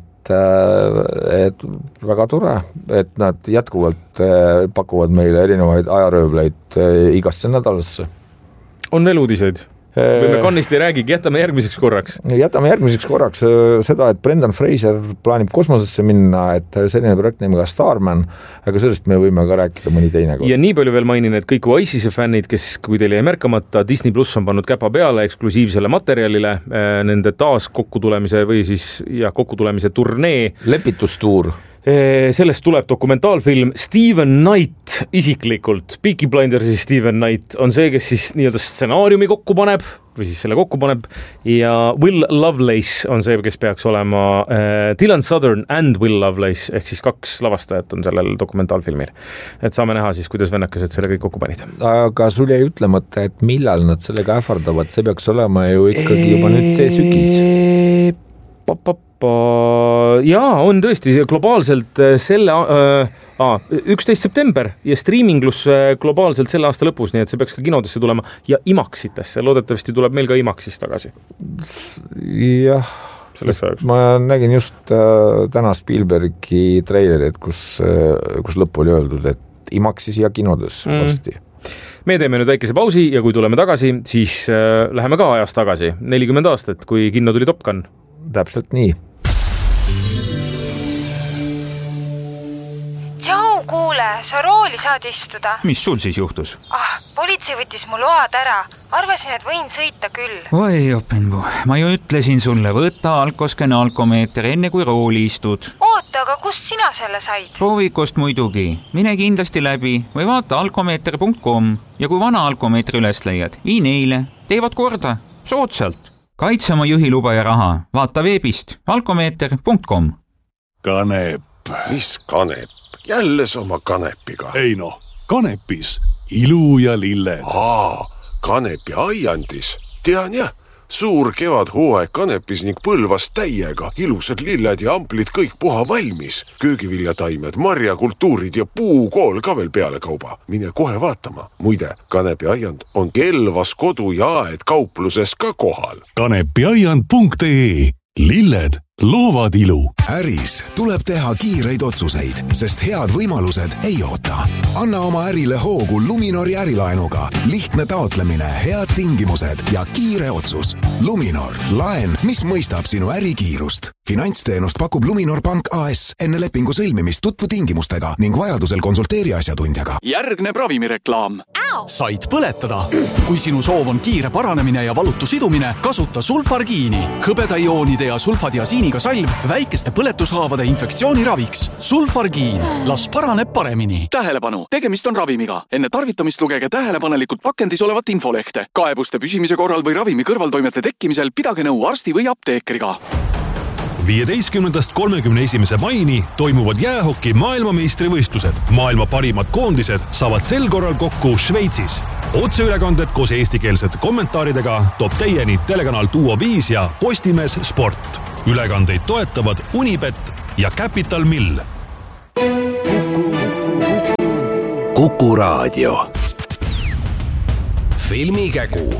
et väga tore, et nad jätkuvalt pakuvad meile erinevaid ajaröövleid igasse nädalasse. On veel uudiseid? Või me kannist ei räägigi, jätame järgmiseks korraks. Jätame järgmiseks korraks seda, et Brendan Fraser plaanib kosmosesse minna, et selline projekt nimega Starman, aga sellest me võime ka rääkida mõni teine kord. Ja nii palju veel mainin, et kõik Oasise fännid, kes kui teil ei märkamata, Disney Plus on pannud käpa peale eksklusiivsele materjalile, nende taas kokkutulemise või siis ja kokkutulemise turnee. Lepitustuur. Sellest tuleb dokumentaalfilm. Steven Knight isiklikult, Peaky Blindersi Steven Knight on see, kes siis nii-öelda stsenaariumi kokku paneb või siis selle kokku paneb ja Will Lovelace on see, kes peaks olema äh, Dylan Southern and Will Lovelace ehk siis kaks lavastajat on sellel dokumentaalfilmil. Et saame näha siis, kuidas vennakesed selle kõik kokku panid. Aga sul jäi ütlemata, et millal nad sellega ähvardavad, see peaks olema ju ikkagi juba nüüd see sügis. Pop-pop jaa, on tõesti globaalselt selle äh, üksteist september ja streaminglus globaalselt selle aasta lõpus, nii et see peaks ka kinodesse tulema ja Imaxitesse, loodetavasti tuleb meil ka Imaxis tagasi. Jah, ma nägin just äh, täna Spielbergi treilerit, kus, äh, kus lõppu oli öeldud, et Imaxis ja kinodes mm. varsti. Me teeme nüüd väikese pausi ja kui tuleme tagasi, siis äh, läheme ka ajas tagasi. nelikümmend aastat, kui kinno tuli Top Gun. Täpselt nii. Tšau, kuule, sa rooli saad istuda. Mis sul siis juhtus? Ah, politsei võttis mu load ära. Arvasin, et võin sõita küll. Oi, Openbu, ma ju ütlesin sulle, võtta alkosken alkomeeter enne kui rooli istud. Oota, aga kust sina selle said? Proovikost muidugi. Mine kindlasti läbi või vaata alkomeeter punkt com ja kui vana alkomeetri üles leiad, vii neile. Teevad korda. Soodsalt. Kaitse oma juhiluba ja raha. Vaata veebist alkomeeter punkt com. Kanep. Mis kanep? Jälle sama kanepiga. Ei no, kanepis. Ilu ja lilled. Aa, kanepi aiandis. Tean jah, suur kevad hooaeg kanepis ning põlvas täiega. Ilusad lilled ja amplid kõik puha valmis. Köögiviljataimed, marjakultuurid ja puukool ka veel peale kauba. Mine kohe vaatama. Muide, kanepi aiand on Kelvas kodu ja aed kaupluses ka kohal. kanepiaiand punkt ee. Lilled loovad ilu. Äris tuleb teha kiireid otsuseid, sest head võimalused ei oota. Anna oma ärile hoogu Luminori ärilaenuga. Lihtne taotlemine, head tingimused ja kiire otsus. Luminor, laen, mis mõistab sinu ärikiirust. Finantsteenust pakub Luminor Pank A S. Enne lepingu sõlmimist tutvu tingimustega ning vajadusel konsulteeri asjatundjaga. Järgneb ravimireklaam. Said põletada. Kui sinu soov on kiire paranemine ja valutu sidumine, kasuta sulfargiini. Hõbedaioonide ja sulfadiasiiniga salv väikeste põletushaavade infektsiooni raviks. Sulfargiin. Las paraneb paremini. Tähelepanu. Tegemist on ravimiga. Enne tarvitamist lugege tähelepanelikult pakendis olevat infolehte. Kaebuste püsimise korral või ravimi kõrvaltoimete tekkimisel pidage nõu arsti või apteekriga. viieteistkümnendast kolmekümne esimese maini toimuvad jäähoki maailmameistrivõistlused. Maailma parimad koondised saavad sel korral kokku Šveitsis. Otseülekanded koos eestikeelsete kommentaaridega toob teieni telekanal Duo viis ja Postimees Sport. Ülekandeid toetavad Unibet ja Capital Mill. Kuku Raadio. Filmikägu.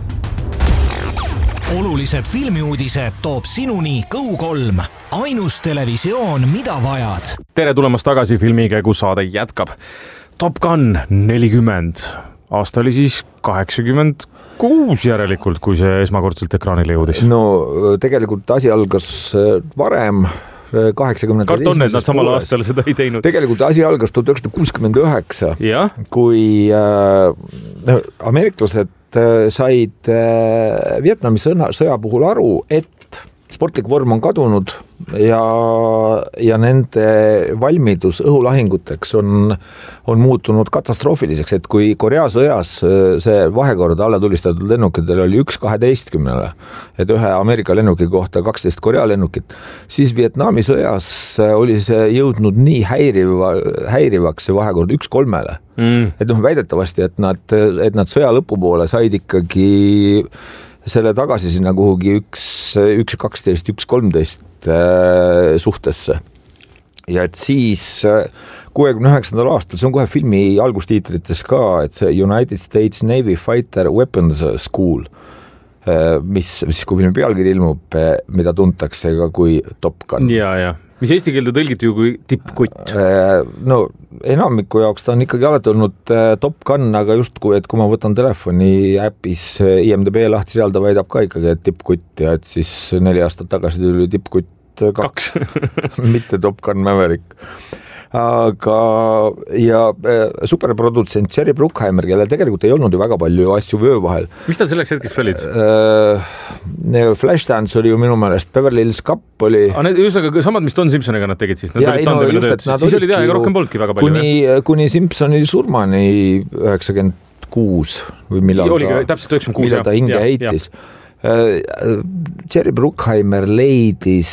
Olulised filmiuudised toob sinuni Kõu kolm. Ainus televisioon, mida vajad. Tere tulemast tagasi, Filmikägu saade jätkab. Top Gun nelikümmend. Aasta oli siis kaheksakümmend kuus järelikult, kui see esmakordselt ekraanile jõudis. No tegelikult asi algas varem, kaheksakümnendad Karton, et nad samal aastal seda ei teinud. Tegelikult asi algas tuhat üheksasada kuuskümmend üheksa, ja? kui äh, ameeriklased said Vietnami sõna, sõja puhul aru, et sportlik vorm on kadunud ja, ja nende valmidus õhulahinguteks on, on muutunud katastroofiliseks, et kui Korea sõjas see vahekord alla tulistatud lennukidel oli üks kaheteistkümnele, et ühe Ameerika lennuki kohta kaksteist Korea lennukit, siis Vietnami sõjas oli see jõudnud nii häiriva, häirivaks see vahekord üks kolmele. Mm. Et noh, väidetavasti, et nad, et nad sõja lõpupoole said ikkagi selle tagasi sinna kuhugi üks, üks kaksteist, üks kolmteist suhtesse. Ja et siis kuuekümne üheksandal aastal, see on kohe filmi algustiitrites ka, et see United States Navy Fighter Weapons School, mis, mis kui filmi pealkiri ilmub, mida tuntakse ka kui Top Gun. Ja, ja. Mis eesti keelde tõlgiti ju kui tippkutt? No enamiku jaoks ta on ikkagi alati olnud Top Gun, aga just kui, et kui ma võtan telefoni äpis I M D B lahti, seal ta väidab ka ikkagi, et tippkutt ja et siis neli aastat tagasi tuli tippkutt kaks, mitte Top Gun Maverick. Aga ja superprodutsent Jerry Bruckheimer, kelle tegelikult ei olnud ju väga palju asju vöö vahel. Mis tal selleks hetkeks olid? Flashdance oli ju minu meelest, Beverly Hills Cop oli. Ah, need ühesõnaga samad, mis Don Simpsoniga nad tegid siis. Nad ja, olid no, just, siis oli tea, ega rohkem polnudki väga palju. Kuni, kuni Simpsoni surmani üheksakümmend kuus või millal oli, ta, täpselt üheksakümmend kuus, millal ta hinge ja, heitis. Ja. Jerry Bruckheimer leidis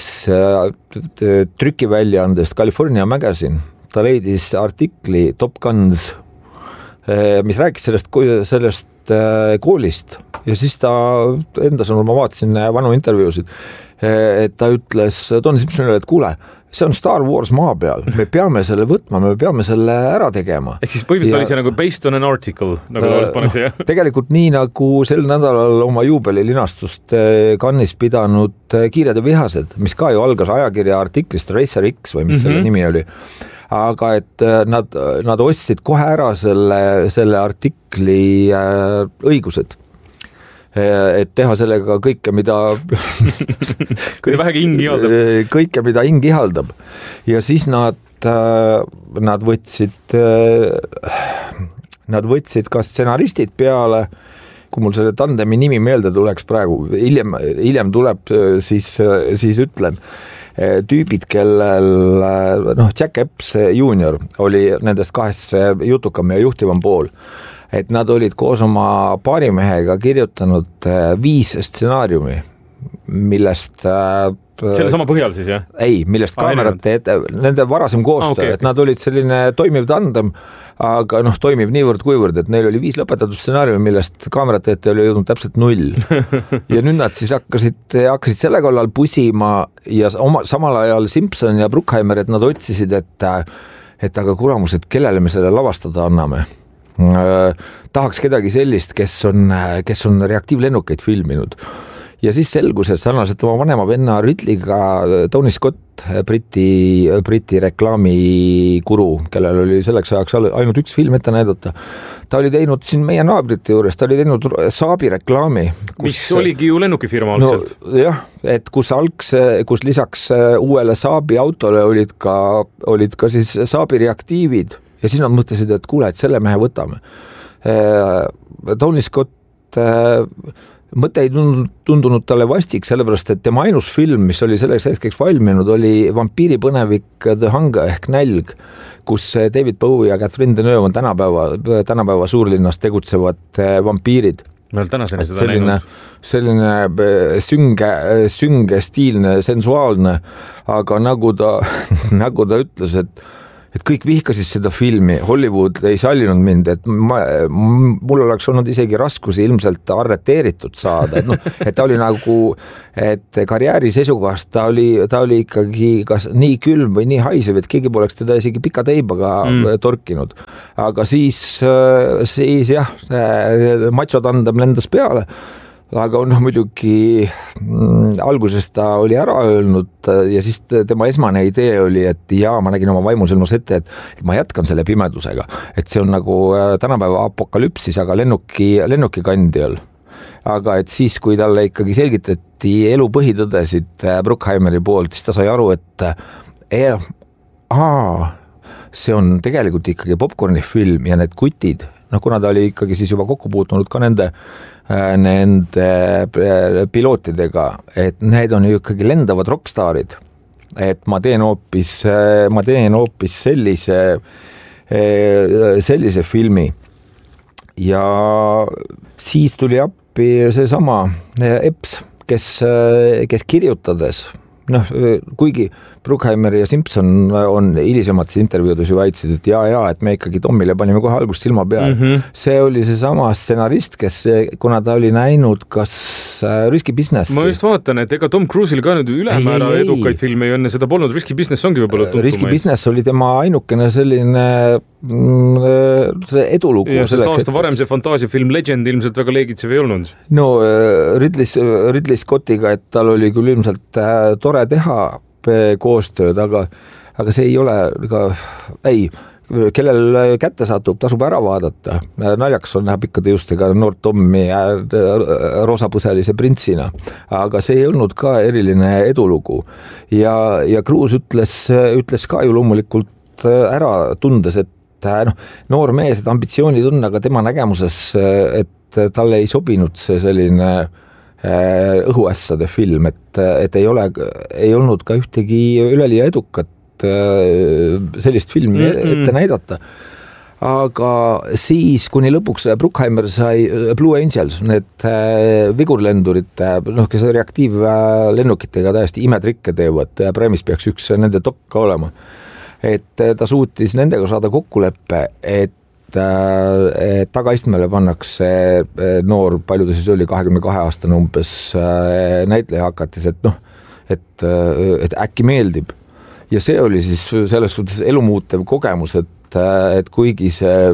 trükiväljaandest California Magazine, ta leidis artikli Top Guns, mis rääkis sellest, sellest koolist ja siis ta enda sõnul, ma vaatasin vanu intervjuusid, et ta ütles Don Simpsonile, et kuule, see on Star Wars maa peal, me peame selle võtma, me peame selle ära tegema. Ehk siis põhimõtteliselt oli see nagu based on an article, nagu äh, paneks, jah? Tegelikult nii nagu sel nädalal oma juubelilinastust Cannes'is pidanud Kiired ja vihased, mis ka ju algas ajakirja artiklist Racer X või mis mm-hmm. selle nimi oli. Aga et nad, nad ostsid kohe ära selle, selle artikli äh, õigused. Et teha sellega kõike, mida kõige vähegi hing ihaldab. Kõike, mida hing ihaldab. Ja siis nad, nad võtsid nad võtsid ka stsenaristid peale, kui mul selle tandemi nimi meelde tuleks praegu, hiljem, hiljem tuleb, siis, siis ütlen, tüübid, kellel noh, Jack Epps junior oli nendest kahest jutukam ja juhtivam pool. Et nad olid koos oma paarimehega kirjutanud viis stsenaariumi, millest selle sama põhjal siis, jah? Ei, millest kaamerad teed, nende varasem koostöö, ah, okay. Et nad olid selline toimiv tandem, aga noh, toimiv niivõrd kuivõrd, et neil oli viis lõpetatud stsenaariumi, millest kaamerad teete oli jõudnud täpselt null. Ja nüüd nad siis hakkasid, hakkasid selle kallal pusima ja oma, samal ajal Simpson ja Bruckheimer, et nad otsisid, et, et aga kuramus, et kellele me selle lavastada anname. Tahaks kedagi sellist, kes on, kes on reaktiivlennukeid filminud. Ja siis selgus, et sarnaselt oma vanema venna Ridleyga Tony Scott, Briti, Briti reklaamikuru, kellel oli selleks ajaks ainult üks film ette näidata. Ta oli teinud siin meie naabrite juures, ta oli teinud Saabi reklaami. Kus, mis oligi ju lennukifirma algselt. No, jah, et kus, algse, kus lisaks uuele Saabi autole olid ka, olid ka siis Saabi reaktiivid. Ja siis nad mõtlesid, et kuule, et selle mehe võtame. Tony Scott mõte ei tundunud talle vastik, sellepärast, et tema ainus film, mis oli selleks hetkeks valminud, oli vampiiripõnevik The Hunger ehk Nälg, kus David Bowie ja Catherine Deneuve on tänapäeva, tänapäeva suurlinnas tegutsevad vampiirid. me oleme tänaseni seda selline, näinud. Selline sünge, sünge, stiilne, sensuaalne, aga nagu ta, nagu ta ütles, et et kõik vihkasid seda filmi, Hollywood ei sallinud mind, et ma, mul oleks olnud isegi raskusi ilmselt arreteeritud saada, et, no, et ta oli nagu, et karjääri seisukohast ta oli, ta oli ikkagi kas nii külm või nii haisev, et keegi poleks teda isegi pika teibaga mm. torkinud. Aga siis, siis jah, matsotandem lendas peale, aga noh, muidugi mm, alguses ta oli ära öelnud ja siis tema esmane idee oli, et jaa, ma nägin oma vaimusilmas ette, et, et ma jätkan selle pimedusega, et see on nagu tänapäeva apokalüpsis, aga lennuki, lennuki kandjal. Aga et siis, kui talle ikkagi selgitati elu põhitõdesid Bruckheimeri poolt, siis ta sai aru, et eh, aa, see on tegelikult ikkagi popcorni film ja need kutid, noh, kuna ta oli ikkagi siis juba kokku puutunud ka nende nende pilootidega, et need on ju ikkagi lendavad rockstaarid, et ma teen hoopis, ma teen hoopis sellise, sellise filmi ja siis tuli appi see sama Epps, kes, kes kirjutades, noh, kuigi Bruckheimeri ja Simpson on hilisemates intervjuudes ju väitsid, et jaa, jaa, et me ikkagi Tomile panime kohe algust silma peale. Mm -hmm. See oli see sama stsenarist, kes, kuna ta oli näinud kas Risky Business. Ma just vaatan, et ega Tom Cruise'il ka nüüd ülemäära ei, ei, edukaid ei. filme ei enne seda polnud. Risky Business ongi võib-olla tuntumaid. Risky Business oli tema ainukene selline see edulugu. Ja sest aasta varem see fantaasiafilm Legend ilmselt väga leegitsev ei olnud. No Ridley, Ridley Scottiga, et tal oli küll ilmselt tore teha koostööd, aga, aga see ei ole ka, ei, kellel kätte satub, tasub ära vaadata. Naljakas on näha pikkade justega noort Tommi roosapõselise printsina, aga see ei olnud ka eriline edulugu. Ja, ja Cruise ütles, ütles ka ju loomulikult ära tundes, et noh, noor mees, et ambitsioonid on, aga tema nägemuses, et talle ei sobinud see selline õhuässade film, et, et ei ole, ei olnud ka ühtegi üleliia edukat sellist filmi mm-mm. ette näidata. Aga siis, kuni lõpuks Bruckheimer sai Blue Angels, need vigurlendurid, noh, kes reaktiivlennukitega täiesti imetrikke teevad, preemis peaks üks nende tokka olema. Et ta suutis nendega saada kokkuleppe, et et tagaistmele pannakse noor, palju ta siis oli, kahekümne kahe aastane umbes näitleja hakates, et noh, et, et äkki meeldib. Ja see oli siis selles suhtes elumuutev kogemus, et, et kuigi see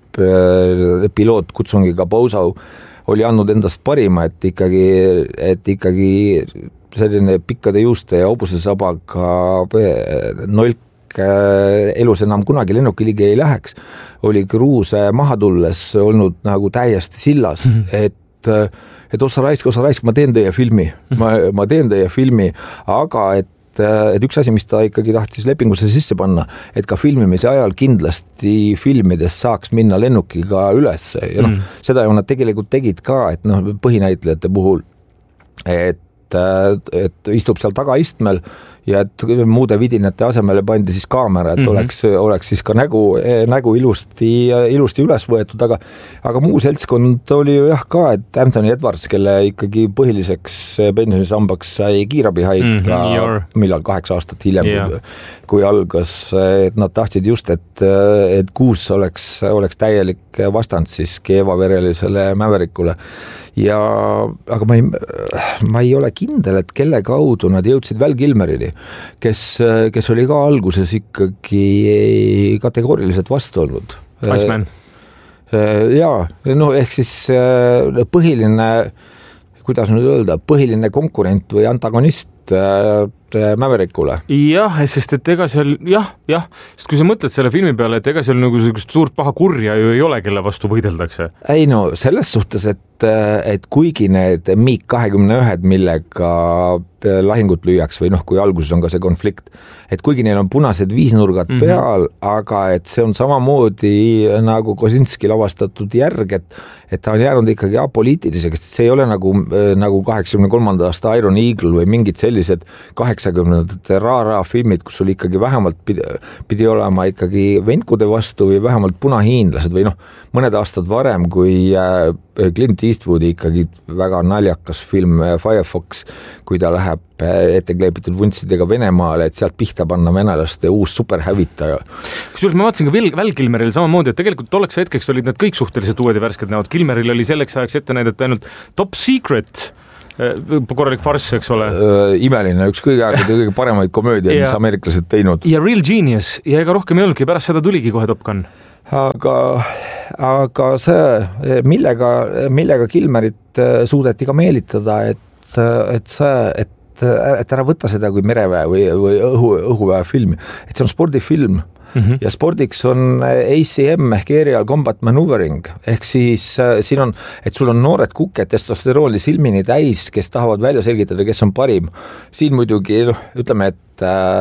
piloot kutsungiga Bozo oli andnud endast parima, et ikkagi, et ikkagi selline pikkade juuste ja hobusesabaga nolk elus enam kunagi lennuki ligi ei läheks, oli Cruise maha tulles olnud nagu täiesti sillas, mm-hmm. et, et osa raisk, osa raisk, ma teen teie filmi, ma, ma teen teie filmi, aga et, et üks asi, mis ta ikkagi tahtis lepingusse sisse panna, et ka filmimise ajal kindlasti filmides saaks minna lennukiga üles ja noh, mm. seda ju nad tegelikult tegid ka, et noh, põhinäitlejate puhul, et et istub seal tagaistmel ja et muude vidinate asemele pandi siis kaamera, et mm-hmm. oleks, oleks siis ka nägu, nägu ilusti, ilusti üles võetud, aga, aga muu seltskond oli ju jah ka, et Anthony Edwards, kelle ikkagi põhiliseks pensionisambaks sai kiirabihaigla mm-hmm. millal kaheksa aastat hiljem, yeah. kui, kui algas, et nad tahtsid just, et, et Goose oleks, oleks täielik vastand siis keevaverelisele Mäverikule. Ja, aga ma ei, ma ei ole kindel, et kelle kaudu nad jõudsid Val Kilmerini, kes, kes oli ka alguses ikkagi kategooriliselt vastu olnud. Iceman. Jaa, no ehk siis põhiline, kuidas nüüd öelda, põhiline konkurent või antagonist Mäverikule. Jah, sest et ega seal, jah, jah, sest kui sa mõtled selle filmi peale, et ega seal nagu suurt paha kurja ju ei ole, kelle vastu võideldakse. Ei no, selles suhtes, et, et kuigi need MiG kahekümne ühed, millega lahingut lüüaks või noh, kui alguses on ka see konflikt, et kuigi neil on punased viisnurgad mm-hmm. peal, aga et see on samamoodi nagu Kosinski lavastatud järg, et, et ta on jäänud ikkagi apoliitiliseks, see ei ole nagu, nagu kaheksakümne kolmanda aasta Iron Eagle või mingid sellised kaheksa üheksakümnendate Ra-Ra filmid, kus sul ikkagi vähemalt pidi, pidi olema ikkagi venkude vastu või vähemalt punahiinlased või noh, mõned aastad varem, kui Clint Eastwoodi ikkagi väga naljakas film Firefox, kui ta läheb ettekleebitud vuntsidega Venemaale, et sealt pihta panna venelaste uus superhävitaja. Kusjuures ma vaatasin ka Val Kilmeril samamoodi, et tegelikult tolleks hetkeks olid need kõik suhteliselt uued ja värsked näod. Kilmeril oli selleks ajaks ette näidata ainult Top Secret, korralik farss, eks ole. Imeline, üks kõige aegade kõige paremaid komöödia, mis ameeriklased teinud. Ja Real Genius ja ega rohkem ei olnudki, pärast seda tuligi kohe Top Gun. Aga, aga see, millega, millega Kilmerit suudeti ka meelitada, et, et see, et, et ära võtta seda kui mereväe või, või õhu, õhuväe filmi, et see on spordifilm. Mm-hmm. Ja spordiks on A C M ehk Aerial Combat Maneuvering ehk siis äh, siin on, et sul on noored kuked testosterooni silmini täis, kes tahavad välja selgitada, kes on parim. Siin muidugi, noh, ütleme, et,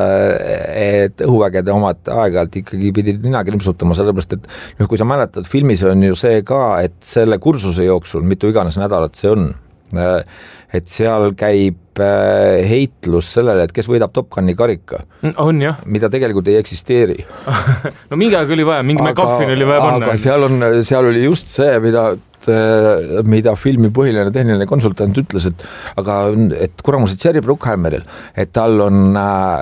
äh, et õhuvägede omad aeg-ajalt ikkagi pidid nina krimpsutama, sellepärast, et noh, kui sa mäletad, filmis on ju see ka, et selle kursuse jooksul, mitu iganes nädalat see on, äh, et seal käib heitlus sellele, et kes võidab Top Guni karika. On jah. Mida tegelikult ei eksisteeri. No mingi aeg oli vaja, mingi McGuffin oli vaja panna. Aga seal, on, seal oli just see, mida, mida filmi põhiline tehniline konsultant ütles, et aga et kuramus, et Jerry Bruckheimeril, et tal on,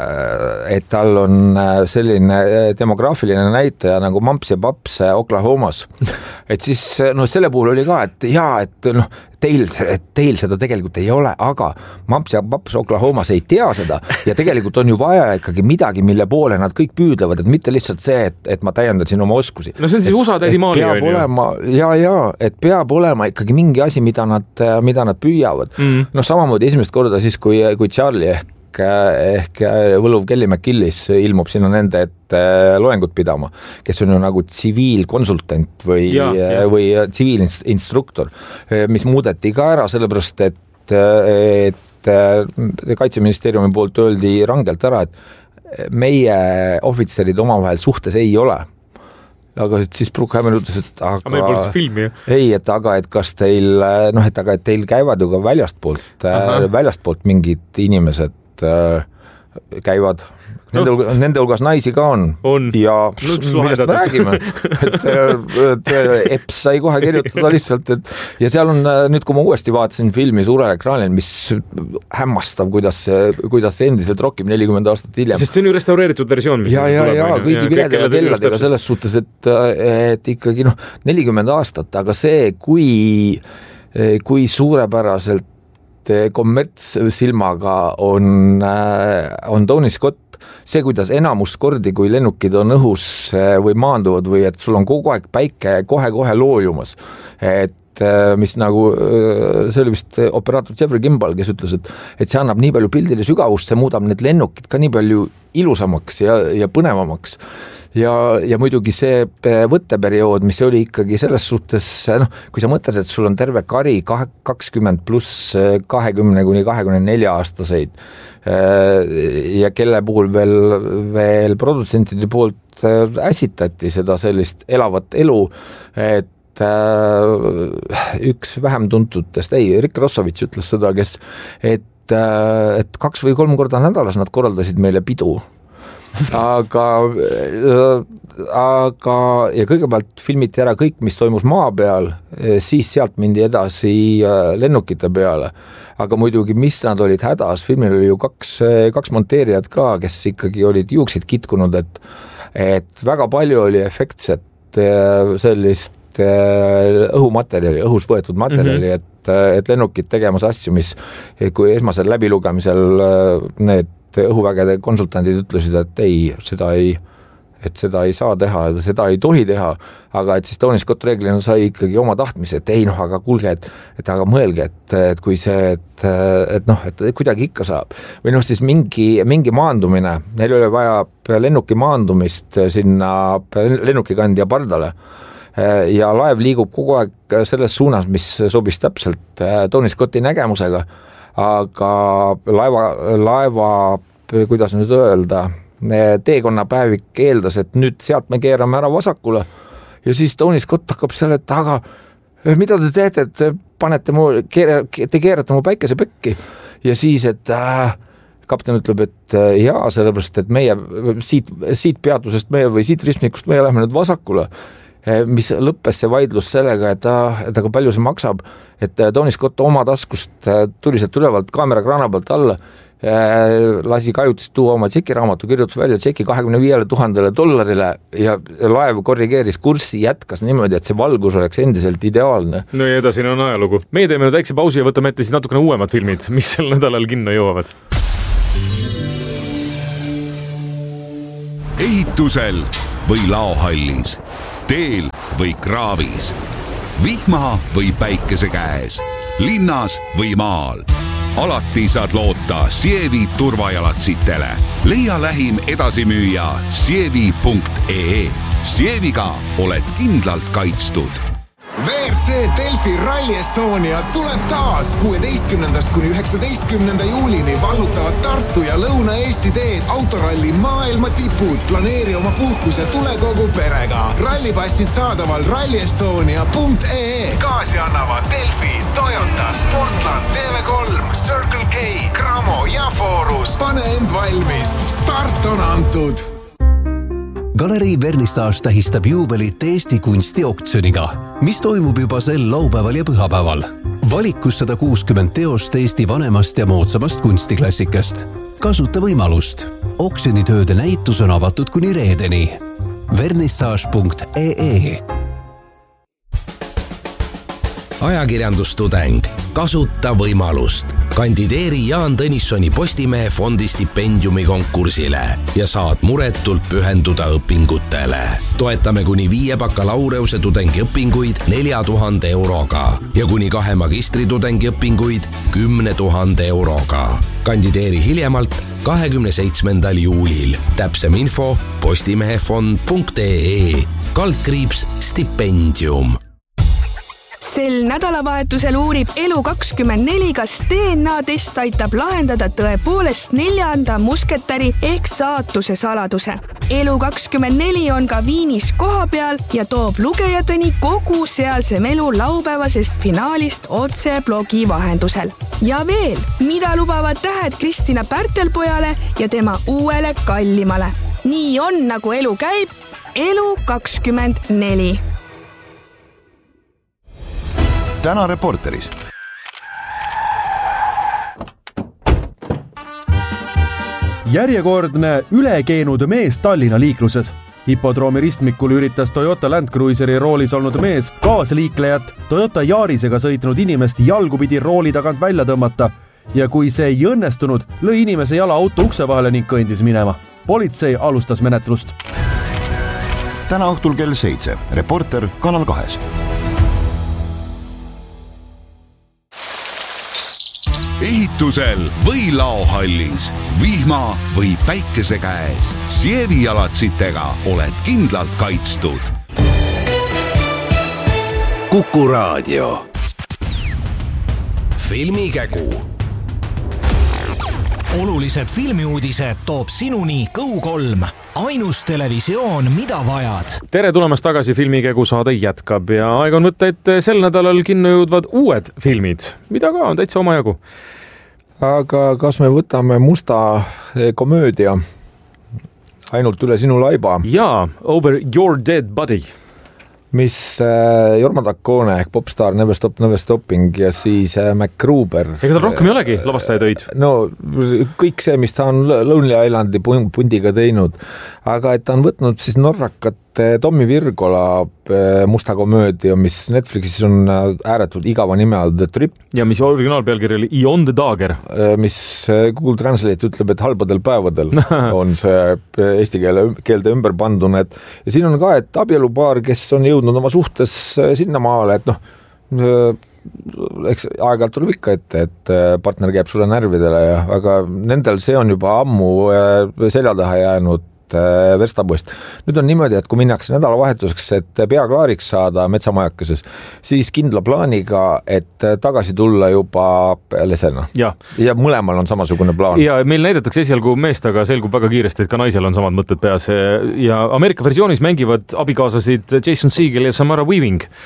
et tal on selline demograafiline näitaja nagu mamps ja paps Oklahomas. Et siis no, selle puhul oli ka, et jaa, et noh, Teil, teil seda tegelikult ei ole, aga mamps ja paps Oklahomas ei tea seda ja tegelikult on ju vaja ikkagi midagi, mille poole nad kõik püüdlevad, et mitte lihtsalt see, et, et ma täiendan siin oma oskusi. No see on siis U S A tädi Maali on ju. Ja, ja, et peab olema ikkagi mingi asi, mida nad, mida nad püüavad. Mm. No samamoodi esimest korda siis, kui, kui Charlie ehk ehk võluv Kelly McGillis ilmub sinna nende et loengut pidama, kes on ju nagu tsiviilkonsultant või, või tsiviilinstruktor, mis muudeti ka ära, sellepärast et, et Kaitseministeeriumi poolt öeldi rangelt ära, et meie ohvitserid omavahel suhtes ei ole. Aga siis Bruckheimer ütles, et aga, aga meil pole siis filmi, jah? Ei, et aga, et kas teil, noh, et aga, et teil käivad ju ka väljastpoolt, väljastpoolt mingid inimesed käivad, nende, no. nende hulgas naisi ka on, on. Ja millest me räägime, et, et Eps sai kohe kirjutada lihtsalt, et ja seal on nüüd, kui ma uuesti vaatasin filmi suurel ekraanil, mis hämmastav, kuidas see, kuidas see endiselt rokkib nelikümmend aastat hiljem. Sest see on ju restaureeritud versioon. Ja, ja, ja, kõigi vilede ja kelladega selles suhtes, et, et ikkagi noh, nelikümmend aastat, aga see, kui, kui suurepäraselt kommertssilmaga on, on Tony Scott, see, kuidas enamus kordi, kui lennukid on õhus või maanduvad või et sul on kogu aeg päike kohe-kohe loojumas, et mis nagu, see oli vist operaator Jeffrey Kimball, kes ütles, et, et see annab nii palju pildile sügavust, see muudab need lennukid ka nii palju ilusamaks ja, ja põnevamaks. Ja, ja muidugi see võtteperiood, mis oli ikkagi selles suhtes, noh, kui sa mõtled, et sul on terve kari kakskümmend pluss kahekümne kuni kahekümne nelja aastaseid ja kelle puhul veel, veel produtsentide poolt äsitati seda sellist elavat elu, et üks vähem tuntutest, ei, Rick Rossovitš ütles seda, kes, et, et kaks või kolm korda nädalas nad korraldasid meile pidu. aga, aga ja kõigepealt filmiti ära kõik, mis toimus maa peal, siis sealt mindi edasi lennukite peale. Aga muidugi, mis nad olid hädas, filmil oli ju kaks, kaks monteerijad ka, kes ikkagi olid juuksid kitkunud, et, et väga palju oli efektset sellist õhumaterjali, õhus võetud materjali, mm-hmm. et, et lennukid tegemas asju, mis kui esmasel läbilugemisel need õhuvägede konsultandid ütlesid, et ei, seda ei, et seda ei saa teha, seda ei tohi teha, aga et siis Tony Scott reeglina sai ikkagi oma tahtmise, et ei noh, aga kuulge, et, et aga mõelge, et, et kui see, et, et noh, et kuidagi ikka saab. Või noh, siis mingi, mingi maandumine, neil oli vaja lennuki maandumist sinna lennukikandja pardale ja laev liigub kogu aeg selles suunas, mis sobis täpselt Tony Scotti nägemusega, aga laeva, laeva, kuidas nüüd öelda, teekonnapäevik eeldas, et nüüd sealt me keerame ära vasakule ja siis Tony Scott hakkab seal, et aga mida te teete, et panete mu, te keerate mu päikesepekki ja siis, et äh, kapten ütleb, et jaa, sellepärast, et meie siit, siit peatusest meie või siit ristmikust meie lähme nüüd vasakule, mis lõppes see vaidlus sellega, et, ta, et aga palju see maksab, et Tony Scott oma taskust tuli sealt ülevalt kaamera kraana pealt alla, lasi kajutist tuua oma tšekiraamatu, kirjutas välja tšeki kahekümne viiele tuhandele dollarile ja laev korrigeeris kurssi, jätkas niimoodi, et see valgus oleks endiselt ideaalne. No ja edasi on ajalugu. Meie teeme nüüd väikse pausi ja võtame ette siis natukene uuemad filmid, mis sel nädalal kinno jõuavad. Ehitusel või laohallis, teel või kraavis, vihma või päikese käes, linnas või maal. Alati saad loota Sievi turvajalatsitele. Leia lähim edasimüüja sievi punkt ee. Sieviga oled kindlalt kaitstud. V R C Delfi Rally Estonia tuleb taas kuueteistkümnendast kuni üheksateistkümnenda juulini vallutavad Tartu ja Lõuna-Eesti teed autoralli maailma tipud. Planeeri oma puhkus ja tule kogu perega. Rallipassid saadaval rally estonia punkt ee. Kaasi annavad Delfi, Toyota, Sportland, T V kolm, Circle K, Cramo ja Forus. Pane end valmis. Start on antud. Galerii Vernissage tähistab juubelit Eesti kunstioktsiooniga, mis toimub juba sel laupäeval ja pühapäeval. Valikus sada kuuskümmend teost Eesti vanemast ja moodsamast kunstiklassikast. Kasuta võimalust. Oksjonitööde näitus on avatud kuni reedeni. vernissage punkt ee. Ajakirjandustudeng. Kasuta võimalust. Kandideeri Jaan Tõnissoni Postimehe fondi stipendiumi konkursile ja saad muretult pühenduda õpingutele. Toetame kuni viie bakalaureuse tudengi õpinguid nelja tuhande euroga ja kuni kahe magistri tudengi õpinguid kümne tuhande euroga. Kandideeri hiljemalt kahekümne seitsmendal juulil. Täpsem info postimehefond punkt ee. Kaldkriips stipendium. Sel nädalavahetusel uurib Elu kakskümmend neli, kas D N A-test aitab lahendada tõepoolest neljanda musketäri ehk saatuse saladuse. Elu kakskümmend neli on ka Viinis koha peal ja toob lugejateni kogu sealse melu laupäevasest finaalist otse blogi vahendusel. Ja veel, mida lubavad tähed Kristina Pärtelpojale ja tema uuele kallimale. Nii on, nagu elu käib. Elu kakskümmend neli. Täna Reporteris. Järjekordne ülekeenud mees Tallinna liikluses. Hippodroomi ristmikul üritas Toyota Land Cruiseri roolis olnud mees kaasliiklejat Toyota Yarisega sõitnud inimest jalgupidi rooli tagant välja tõmmata ja kui see ei õnnestunud, lõi inimese jala auto ukse vahele ning kõndis minema. Politsei alustas menetlust. Täna õhtul kell seitse. Reporter Kanal kahes. Ehitusel või laohallis, vihma või päikese käes, Sievi jalatsitega oled kindlalt kaitstud. Kuku Raadio. Filmikägu. Olulised filmiuudised toob sinuni Kõu kolm. Ainus televisioon, mida vajad. Tere tulemast tagasi, Filmikägu saade jätkab ja aeg on võtta ette sel nädalal kinno jõudvad uued filmid, mida ka on täitsa omajagu. Aga kas me võtame musta komöödia ainult üle sinu laiba? Jaa, Over Your Dead Body. Mis äh, Jorma Taccone ehk popstar Never Stop Never Stopping ja siis äh, MacGruber. Ega tal rohkem ei olegi lavastajatöid? No kõik see, mis ta on Lonely Islandi pundiga teinud, aga et ta on võtnud siis norrakat Tommi Virgola musta komöödia, mis Netflixis on ääretult igava nime all The Trip. Ja mis originaalpealkiri oli Ion the Dagger. Mis Google Translate ütleb, et halbadel päevadel on see eesti keele, keelde ümber pandun. Et, ja siin on ka, et abielupaar, kes on jõudnud oma suhtes sinna maale, et noh, eks aeg-ajalt tuleb ikka ette, et partner käib sulle närvidele, ja, aga nendel see on juba ammu selja taha jäänud verstapost. Nüüd on niimoodi, et kui minnakse nädalavahetuseks, et pea klaariks saada metsamajakeses, siis kindla plaaniga, et tagasi tulla juba lesena. Ja, ja mõlemal on samasugune plaan. Ja meil näidatakse esialgu meest, aga selgub väga kiiresti, et ka naisel on samad mõtted peas. Ja Ameerika versioonis mängivad abikaasasid Jason Segel ja Samara Weaving.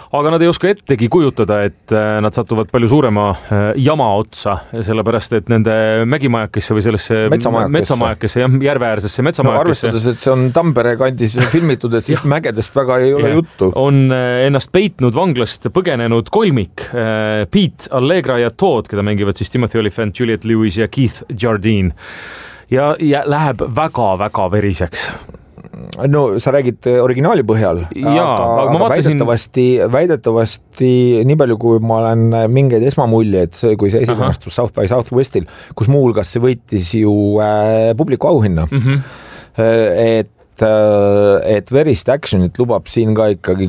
aga nad ei oska ettegi kujutada, et nad satuvad palju suurema jama otsa, sellepärast et nende mägimajakesse või sellesse metsamajakesse, metsamajakesse jah, järveäärsesse metsamajakesse. No, arvestades, et see on Tampere kandis filmitud, et siis mägedest väga ei ole ja. juttu. On ennast peitnud vanglast põgenenud kolmik Pete, Allegra ja Todd, keda mängivad siis Timothy Olyphant, Juliette Lewis ja Keith Jardine. Ja, ja läheb väga-väga veriseks. No sa räägid originaali põhjal, Jaa, aga, aga aga väidetavasti, väidetavasti nii palju, kui ma olen mingeid esmamuljeid, kui see esimestus South by Southwestil, kus muuhulgas see võitis ju äh, publiku auhinna, mm-hmm. et et verist actionit lubab siin ka ikkagi